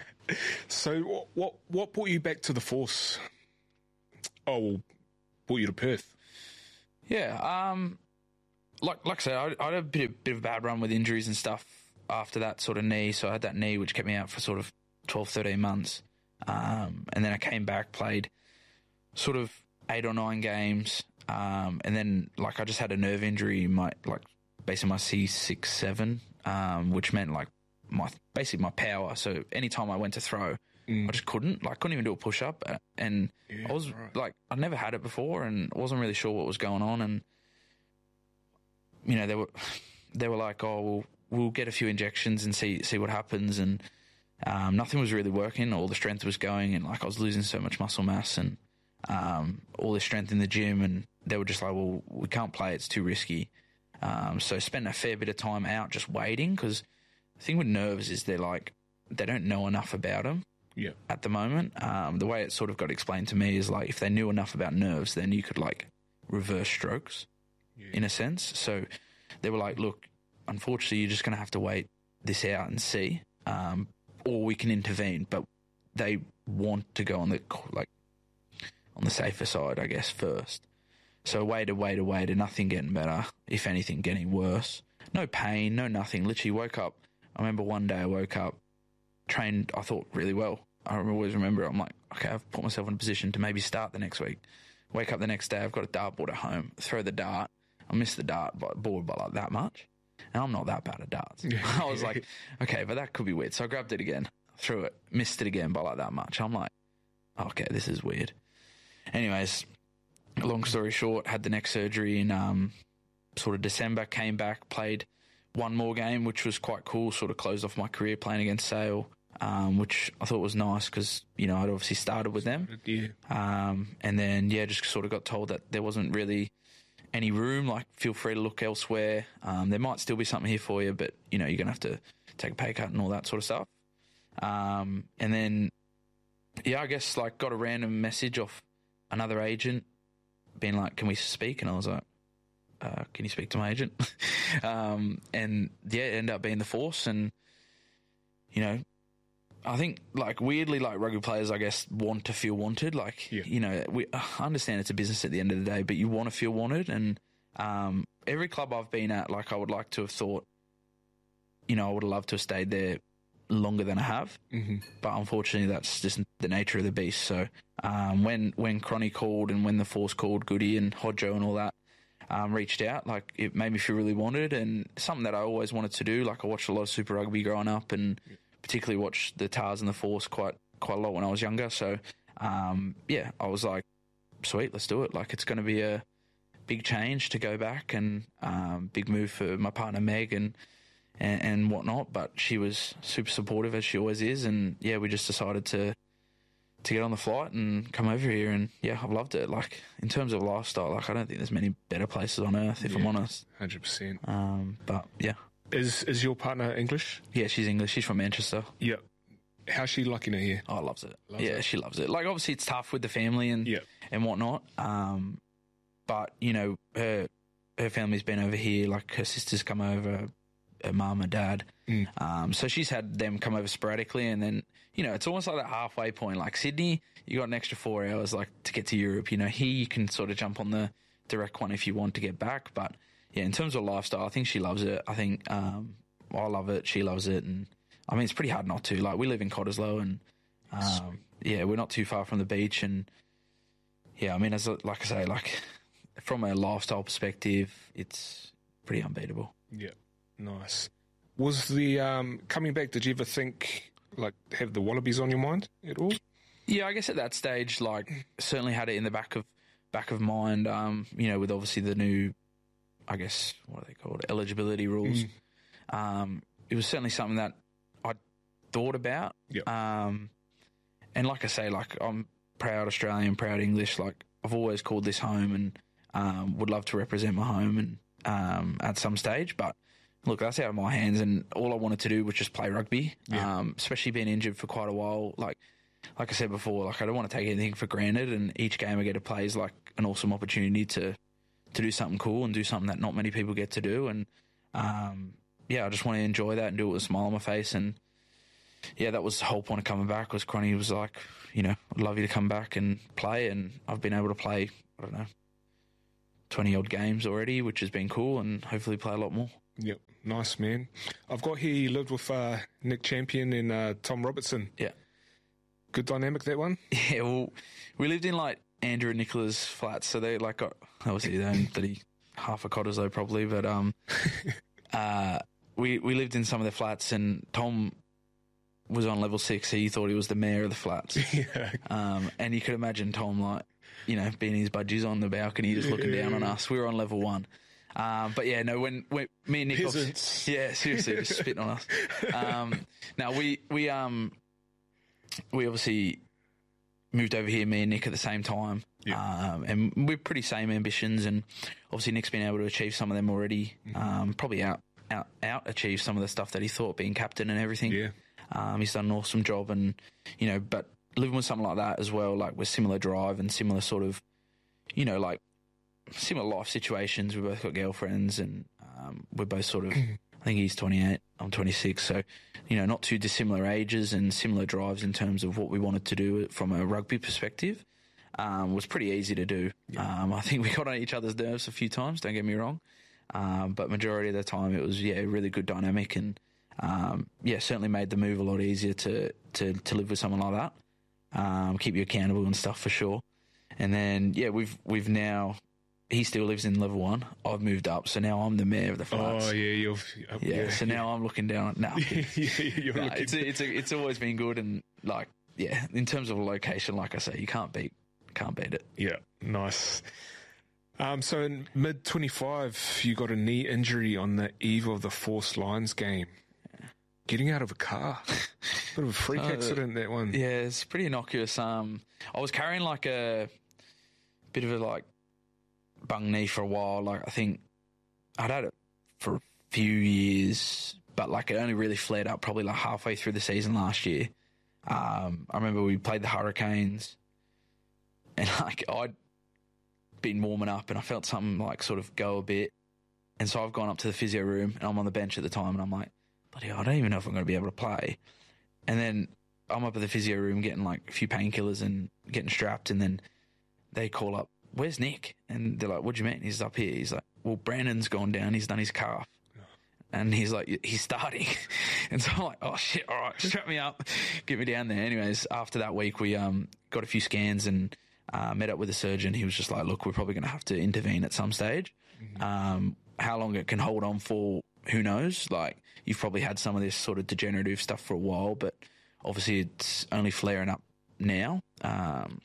[SPEAKER 2] So what, what what brought you back to the Force? Oh, well, brought you to Perth.
[SPEAKER 1] Yeah, um, like like I said, I, I had a bit of, bit of a bad run with injuries and stuff after that sort of knee. So I had that knee which kept me out for sort of twelve, thirteen months. Um, and then I came back, played sort of eight or nine games. Um, and then like I just had a nerve injury, my like basically my C six, seven, um, which meant like my basically my power. So anytime I went to throw,
[SPEAKER 2] Mm.
[SPEAKER 1] I just couldn't, like, couldn't even do a push up. And
[SPEAKER 2] Yeah,
[SPEAKER 1] I was
[SPEAKER 2] right.
[SPEAKER 1] like, I'd never had it before, and I wasn't really sure what was going on. And you know, they were they were like, oh, we'll we'll get a few injections and see see what happens. And um, nothing was really working. All the strength was going, and like I was losing so much muscle mass and um, all the strength in the gym. And they were just like, well, we can't play; it's too risky. Um, so I spent a fair bit of time out just waiting, because the thing with nerves is they're like they don't know enough about them.
[SPEAKER 2] Yeah.
[SPEAKER 1] At the moment, um, the way it sort of got explained to me is like if they knew enough about nerves, then you could like reverse strokes,
[SPEAKER 2] Yeah.
[SPEAKER 1] in a sense. So they were like, look, unfortunately, you're just going to have to wait this out and see, um, or we can intervene. But they want to go on the like on the safer side, I guess, first. So waited, waited, waited. Nothing getting better. If anything, getting worse. No pain, no nothing. Literally woke up. I remember one day I woke up, trained, I thought, really well. I always remember it. I'm like, okay, I've put myself in a position to maybe start the next week. Wake up the next day, I've got a dartboard at home. Throw the dart. I missed the dart by, board by like that much. And I'm not that bad at darts. I was like, okay, but that could be weird. So I grabbed it again, threw it, missed it again by like that much. I'm like, okay, this is weird. Anyways, long story short, had the neck surgery in um, sort of December, came back, played one more game, which was quite cool, sort of closed off my career playing against Sale. Um, which I thought was nice because, you know, I'd obviously started with them.
[SPEAKER 2] Yeah.
[SPEAKER 1] Um, and then, yeah, just sort of got told that there wasn't really any room, like feel free to look elsewhere. Um, there might still be something here for you, but, you know, you're going to have to take a pay cut and all that sort of stuff. Um, and then, yeah, I guess, like, got a random message off another agent being like, can we speak? And I was like, uh, can you speak to my agent? um, and, yeah, it ended up being the Force. And, you know, I think, like, weirdly, like, rugby players, I guess, want to feel wanted. Like,
[SPEAKER 2] Yeah.
[SPEAKER 1] you know, we I understand it's a business at the end of the day, but you want to feel wanted. And um, every club I've been at, like, I would like to have thought, you know, I would have loved to have stayed there longer than I have.
[SPEAKER 2] Mm-hmm.
[SPEAKER 1] But unfortunately, that's just the nature of the beast. So um, when when Cronny called and when the Force called, Goody and Hodjo and all that um, reached out, like, it made me feel really wanted, and something that I always wanted to do. Like, I watched a lot of Super Rugby growing up, and yeah. particularly watched the Tars and the Force quite quite a lot when I was younger. So um, yeah, I was like, sweet, let's do it. Like, it's going to be a big change to go back, and um, big move for my partner Meg and, and and whatnot. But she was super supportive, as she always is, and yeah, we just decided to to get on the flight and come over here, and yeah, I've loved it. Like, in terms of lifestyle, like, I don't think there's many better places on earth, if
[SPEAKER 2] yeah,
[SPEAKER 1] I'm honest.
[SPEAKER 2] one hundred percent.
[SPEAKER 1] Um, but yeah.
[SPEAKER 2] Is is your partner English?
[SPEAKER 1] Yeah, she's English. She's from Manchester.
[SPEAKER 2] Yeah. How's she liking it here?
[SPEAKER 1] Oh, loves it.
[SPEAKER 2] Loves
[SPEAKER 1] yeah,
[SPEAKER 2] it.
[SPEAKER 1] she loves it. Like, obviously, it's tough with the family and
[SPEAKER 2] yeah.
[SPEAKER 1] and whatnot. Um, but, you know, her her family's been over here. Like, her sister's come over, her mum, her dad.
[SPEAKER 2] Mm.
[SPEAKER 1] Um, so she's had them come over sporadically. And then, you know, it's almost like that halfway point. Like, Sydney, you got an extra four hours, like, to get to Europe. You know, here you can sort of jump on the direct one if you want to get back. But, yeah, in terms of lifestyle, I think she loves it. I think um, I love it. She loves it. And, I mean, it's pretty hard not to. Like, we live in Cottesloe, and, um, yeah, we're not too far from the beach. And, yeah, I mean, as a, like I say, like, from a lifestyle perspective, it's pretty unbeatable.
[SPEAKER 2] Yeah, nice. Was the, um, coming back, did you ever think, like, have the Wallabies on your mind at all?
[SPEAKER 1] Yeah, I guess at that stage, like, certainly had it in the back of back of mind, um, you know, with obviously the new, I guess, what are they called, eligibility rules. Mm. Um, it was certainly something that I thought about.
[SPEAKER 2] Yep.
[SPEAKER 1] Um, and like I say, like, I'm proud Australian, proud English. Like, I've always called this home, and Um, would love to represent my home and um, at some stage, but look, that's out of my hands, and all I wanted to do was just play rugby,
[SPEAKER 2] Yeah.
[SPEAKER 1] um, especially being injured for quite a while. Like like I said before, like I don't want to take anything for granted, and each game I get to play is like an awesome opportunity to, to do something cool and do something that not many people get to do. And um, yeah, I just want to enjoy that and do it with a smile on my face. And yeah, that was the whole point of coming back. Was Cronny was like, you know, I'd love you to come back and play, and I've been able to play, I don't know, twenty odd games already, which has been cool, and hopefully play a lot more.
[SPEAKER 2] Yep, nice, man. I've got here you lived with uh, Nick Champion and uh, Tom Robertson.
[SPEAKER 1] Yeah.
[SPEAKER 2] Good dynamic, that one?
[SPEAKER 1] Yeah, well, we lived in like Andrew and Nicola's flats, so they like got, obviously they owned bloody half a cotters though probably, but um, uh, we we lived in some of the flats, and Tom was on level six, so he thought he was the mayor of the flats.
[SPEAKER 2] Yeah.
[SPEAKER 1] Um, and you could imagine Tom like, you know, being his budgies on the balcony, just looking down on us. We were on level one. Um, but yeah, no, when, when me and Nick,
[SPEAKER 2] Peasants.
[SPEAKER 1] yeah, seriously, just spitting on us. Um, now we, we, um, we obviously moved over here, me and Nick at the same time.
[SPEAKER 2] Yeah.
[SPEAKER 1] Um, and we're pretty same ambitions, and obviously Nick's been able to achieve some of them already. Um, probably out, out, out achieve some of the stuff that he thought, being captain and everything.
[SPEAKER 2] Yeah.
[SPEAKER 1] Um, he's done an awesome job, and, you know, but living with something like that as well, like with similar drive and similar sort of, you know, like similar life situations. We both got girlfriends, and um, we're both sort of, I think he's twenty-eight, I'm twenty-six. So, you know, not too dissimilar ages and similar drives in terms of what we wanted to do from a rugby perspective. Um, was pretty easy to do. Yeah. Um, I think we got on each other's nerves a few times, don't get me wrong. Um, but majority of the time it was, yeah, really good dynamic, and, um, yeah, certainly made the move a lot easier to, to, to live with someone like that. Um, keep you accountable and stuff for sure. And then, yeah, we've, we've now, he still lives in level one. I've moved up, so now I'm the mayor of the flats.
[SPEAKER 2] Oh, yeah, you're, uh,
[SPEAKER 1] yeah,
[SPEAKER 2] yeah.
[SPEAKER 1] So now I'm looking down. No,
[SPEAKER 2] yeah, you're
[SPEAKER 1] no,
[SPEAKER 2] looking
[SPEAKER 1] it's, a, it's, a, it's always been good, and like, yeah, in terms of location, like I say, you can't beat, can't beat it.
[SPEAKER 2] Yeah, nice. Um, so in mid twenty-five, you got a knee injury on the eve of the Force Lions game. Getting out of a car. Bit of a freak uh, accident, that one.
[SPEAKER 1] Yeah, it's pretty innocuous. Um, I was carrying like a bit of a like bung knee for a while. Like I think I'd had it for a few years, but like it only really flared up probably like halfway through the season last year. Um, I remember we played the Hurricanes, and like I'd been warming up, and I felt something like sort of go a bit, and so I've gone up to the physio room, and I'm on the bench at the time, and I'm like, bloody hell, I don't even know if I'm going to be able to play. And then I'm up at the physio room getting like a few painkillers and getting strapped, and then they call up, where's Nick? And they're like, what do you mean? He's up here. He's like, well, Brandon's gone down. He's done his calf. And he's like, he's starting. And so I'm like, oh shit, all right, strap me up, get me down there. Anyways, after that week, we um got a few scans and uh, met up with a surgeon. He was just like, look, we're probably going to have to intervene at some stage. Mm-hmm. Um, how long it can hold on for, who knows? Like, you've probably had some of this sort of degenerative stuff for a while, but obviously it's only flaring up now. Um,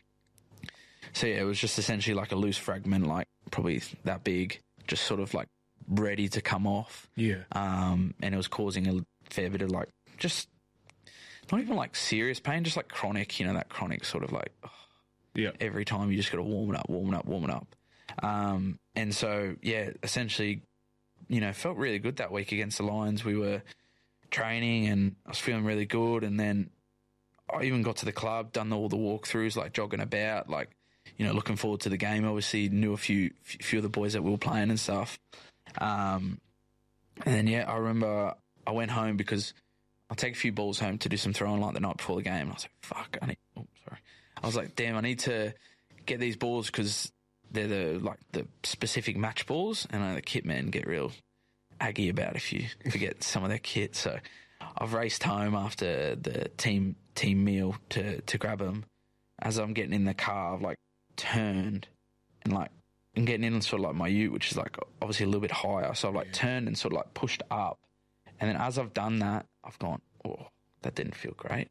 [SPEAKER 1] so yeah, it was just essentially like a loose fragment, like probably that big, just sort of like ready to come off.
[SPEAKER 2] Yeah.
[SPEAKER 1] Um, and it was causing a fair bit of like, just not even like serious pain, just like chronic, you know, that chronic sort of like, oh,
[SPEAKER 2] yeah,
[SPEAKER 1] every time you just got to warm it up, warm it up, warm it up. Um, and so, yeah, essentially, you know, felt really good that week against the Lions. We were training and I was feeling really good. And then I even got to the club, done all the walkthroughs, like jogging about, like, you know, looking forward to the game. Obviously knew a few, few of the boys that we were playing and stuff. Um, and then, yeah, I remember I went home because I'll take a few balls home to do some throwing like the night before the game. And I was like, fuck, I need, oh, sorry. I was like, damn, I need to get these balls because they're the like the specific match balls, and uh, the kit men get real aggy about if you forget some of their kit. So I've raced home after the team team meal to to grab them. As I'm getting in the car, I've like turned and like and getting in sort of like my ute, which is like obviously a little bit higher. So I've like turned and sort of like pushed up, and then as I've done that, I've gone, oh, that didn't feel great,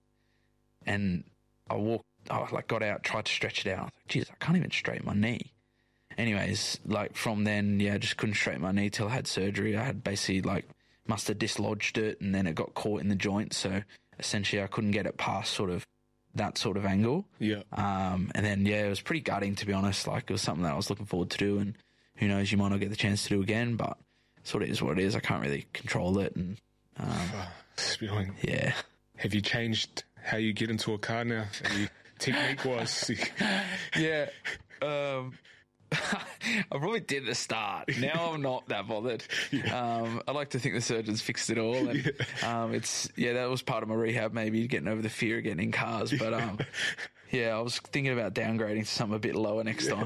[SPEAKER 1] and I walked. I like got out, tried to stretch it out. I was like, geez, I can't even straighten my knee. Anyways, like from then, yeah, I just couldn't straighten my knee till I had surgery. I had basically like must have dislodged it, and then it got caught in the joint. So essentially, I couldn't get it past sort of that sort of angle.
[SPEAKER 2] Yeah.
[SPEAKER 1] Um, and then yeah, it was pretty gutting, to be honest. Like it was something that I was looking forward to do, and who knows, you might not get the chance to do again, but sort of is what it is. I can't really control it. And um,
[SPEAKER 2] Spewing.
[SPEAKER 1] Yeah.
[SPEAKER 2] Have you changed how you get into a car now? Have you, technique-wise?
[SPEAKER 1] yeah. Um, I probably did at the start. Now I'm not that bothered. Yeah. Um, I like to think the surgeons fixed it all. And, yeah. Um, it's yeah, that was part of my rehab, maybe getting over the fear of getting in cars. But um, yeah, I was thinking about downgrading to something a bit lower next time.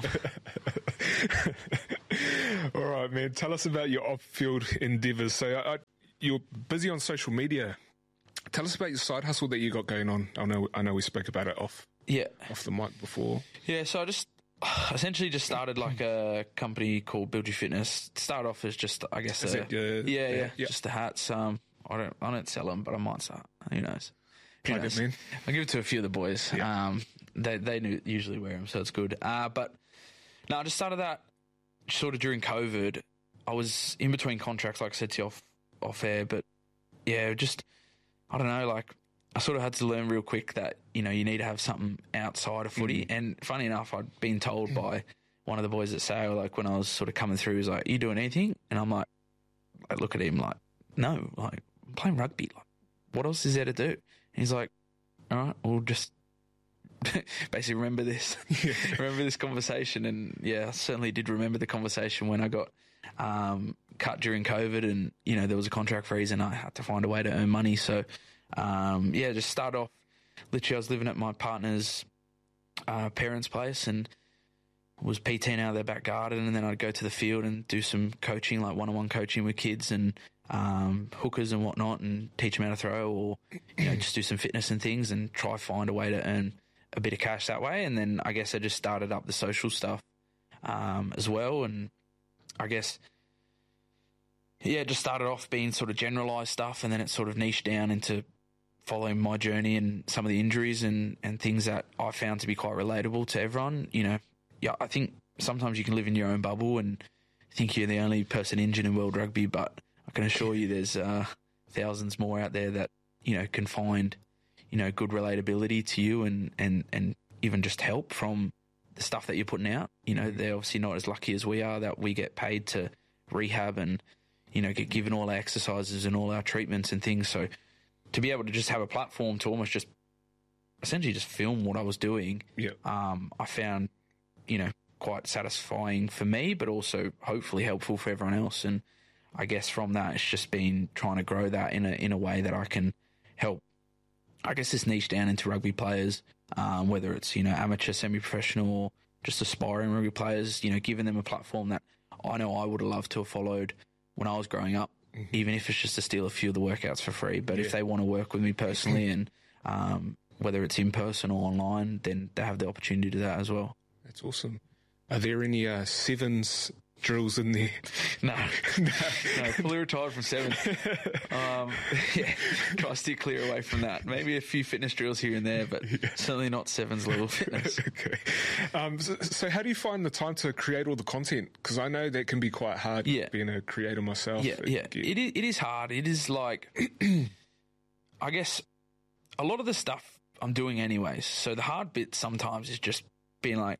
[SPEAKER 2] All right, man. Tell us about your off-field endeavours. So I, I, you're busy on social media. Tell us about your side hustle that you got going on. I know, I know, we spoke about it off,
[SPEAKER 1] yeah,
[SPEAKER 2] off the mic before.
[SPEAKER 1] Yeah, so I just essentially just started like a company called Build Your Fitness. Started off as just, I guess, a,
[SPEAKER 2] it, uh,
[SPEAKER 1] yeah, yeah,
[SPEAKER 2] yeah,
[SPEAKER 1] just the hats. Um, I don't, I don't sell them, but I might start. Who knows? Who
[SPEAKER 2] Plug
[SPEAKER 1] knows?
[SPEAKER 2] it, man.
[SPEAKER 1] I'll give it to a few of the boys.
[SPEAKER 2] Yeah.
[SPEAKER 1] Um, they they knew, usually wear them, so it's good. Uh, but no, I just started that sort of during COVID. I was in between contracts, like I said to you off off air, but yeah, just I don't know, like I sort of had to learn real quick that, you know, you need to have something outside of footy. Mm. And funny enough, I'd been told by one of the boys at Sale, like when I was sort of coming through, he was like, "Are you doing anything?" And I'm like, I look at him like, "No, like I'm playing rugby. Like, what else is there to do?" And he's like, "All right, we'll just basically remember this, remember this conversation." And yeah, I certainly did remember the conversation when I got um, cut during COVID, and you know there was a contract freeze, and I had to find a way to earn money. So um, yeah, just start off. Literally, I was living at my partner's uh, parents' place, and was PTing out of their back garden, and then I'd go to the field and do some coaching, like one-on-one coaching with kids and um, hookers and whatnot, and teach them how to throw, or you know just do some fitness and things, and try find a way to earn a bit of cash that way. And then I guess I just started up the social stuff um, as well, and I guess yeah, just started off being sort of generalised stuff, and then it sort of niched down into following my journey and some of the injuries and, and things that I found to be quite relatable to everyone. You know, yeah, I think sometimes you can live in your own bubble and think you're the only person injured in world rugby, but I can assure you there's uh, thousands more out there that, you know, can find, you know, good relatability to you and, and, and even just help from the stuff that you're putting out. You know, they're obviously not as lucky as we are that we get paid to rehab and, you know, get given all our exercises and all our treatments and things. So to be able to just have a platform to almost just essentially just film what I was doing,
[SPEAKER 2] yeah.
[SPEAKER 1] um, I found, you know, quite satisfying for me, but also hopefully helpful for everyone else. And I guess from that, it's just been trying to grow that in a in a way that I can help, I guess, this niche down into rugby players, um, whether it's, you know, amateur, semi-professional, or just aspiring rugby players, you know, giving them a platform that I know I would have loved to have followed when I was growing up, mm-hmm. even if it's just to steal a few of the workouts for free. But yeah. if they want to work with me personally and um, whether it's in person or online, then they have the opportunity to do that as well.
[SPEAKER 2] That's awesome. Are there any uh, sevens drills in there?
[SPEAKER 1] No, no, no, fully retired from sevens. Um, yeah, try to steer clear away from that. Maybe a few fitness drills here and there, but yeah. certainly not sevens level fitness.
[SPEAKER 2] Okay. Um, so, so how do you find the time to create all the content? Because I know that can be quite hard
[SPEAKER 1] yeah.
[SPEAKER 2] being a creator myself.
[SPEAKER 1] Yeah, yeah.
[SPEAKER 2] Get...
[SPEAKER 1] It, is, it is hard. It is like, I guess, a lot of the stuff I'm doing anyways. So the hard bit sometimes is just being like,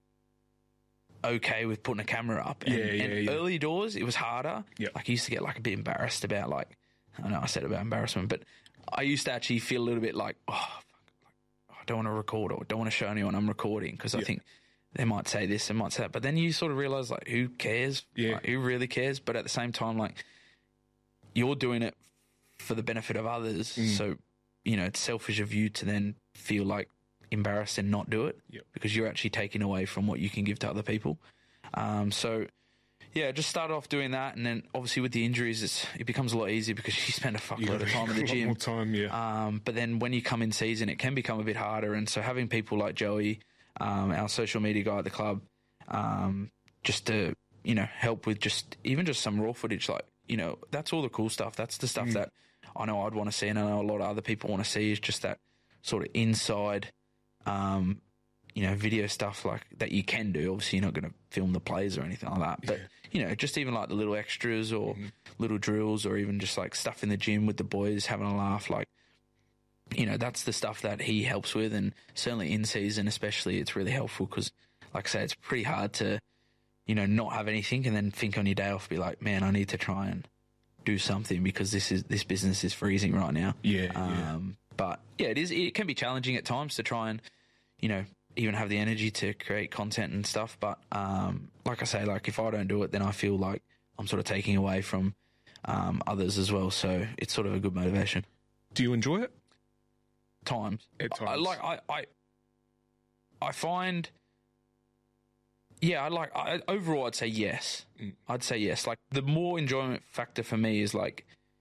[SPEAKER 1] okay with putting a camera up. And,
[SPEAKER 2] yeah, yeah,
[SPEAKER 1] and
[SPEAKER 2] yeah.
[SPEAKER 1] early doors, it was harder.
[SPEAKER 2] Yep.
[SPEAKER 1] Like I used to get like a bit embarrassed about like, I know I said about embarrassment, but I used to actually feel a little bit like, oh, fuck, like, I don't want to record or don't want to show anyone I'm recording because I
[SPEAKER 2] yep.
[SPEAKER 1] think they might say this, they might say that. But then you sort of realize like, who cares?
[SPEAKER 2] Yeah.
[SPEAKER 1] Like, who really cares? But at the same time, like you're doing it for the benefit of others.
[SPEAKER 2] Mm.
[SPEAKER 1] So, you know, it's selfish of you to then feel like embarrassed and not do it
[SPEAKER 2] yep.
[SPEAKER 1] because you're actually taking away from what you can give to other people. Um, so yeah, just started off doing that, and then obviously with the injuries, it's, it becomes a lot easier because you spend a fuckload of time in the gym.
[SPEAKER 2] A lot more time, yeah.
[SPEAKER 1] Um, but then when you come in season, it can become a bit harder, and so having people like Joey, um, our social media guy at the club, um, just to, you know, help with just even just some raw footage, like, you know, that's all the cool stuff. That's the stuff mm. that I know I'd want to see, and I know a lot of other people want to see, is just that sort of inside, um, you know, video stuff like that you can do. Obviously, you're not going to film the plays or anything like that, but,
[SPEAKER 2] yeah.
[SPEAKER 1] you know, just even like the little extras or mm-hmm. little drills or even just like stuff in the gym with the boys having a laugh, like, you know, that's the stuff that he helps with. And certainly in season, especially, it's really helpful because, like I say, it's pretty hard to you know, not have anything and then think on your day off, be like, man, I need to try and do something because this is this business is freezing right now.
[SPEAKER 2] Yeah,
[SPEAKER 1] um,
[SPEAKER 2] yeah.
[SPEAKER 1] But yeah, it is. It can be challenging at times to try and, you know, even have the energy to create content and stuff. But um, like I say, like if I don't do it, then I feel like I'm sort of taking away from um, others as well. So it's sort of a good motivation.
[SPEAKER 2] Do you enjoy it?
[SPEAKER 1] Times.
[SPEAKER 2] At times.
[SPEAKER 1] I, like I, I, I find. Yeah, I like. I, overall, I'd say yes. Mm. I'd say yes. Like the more enjoyment factor for me is like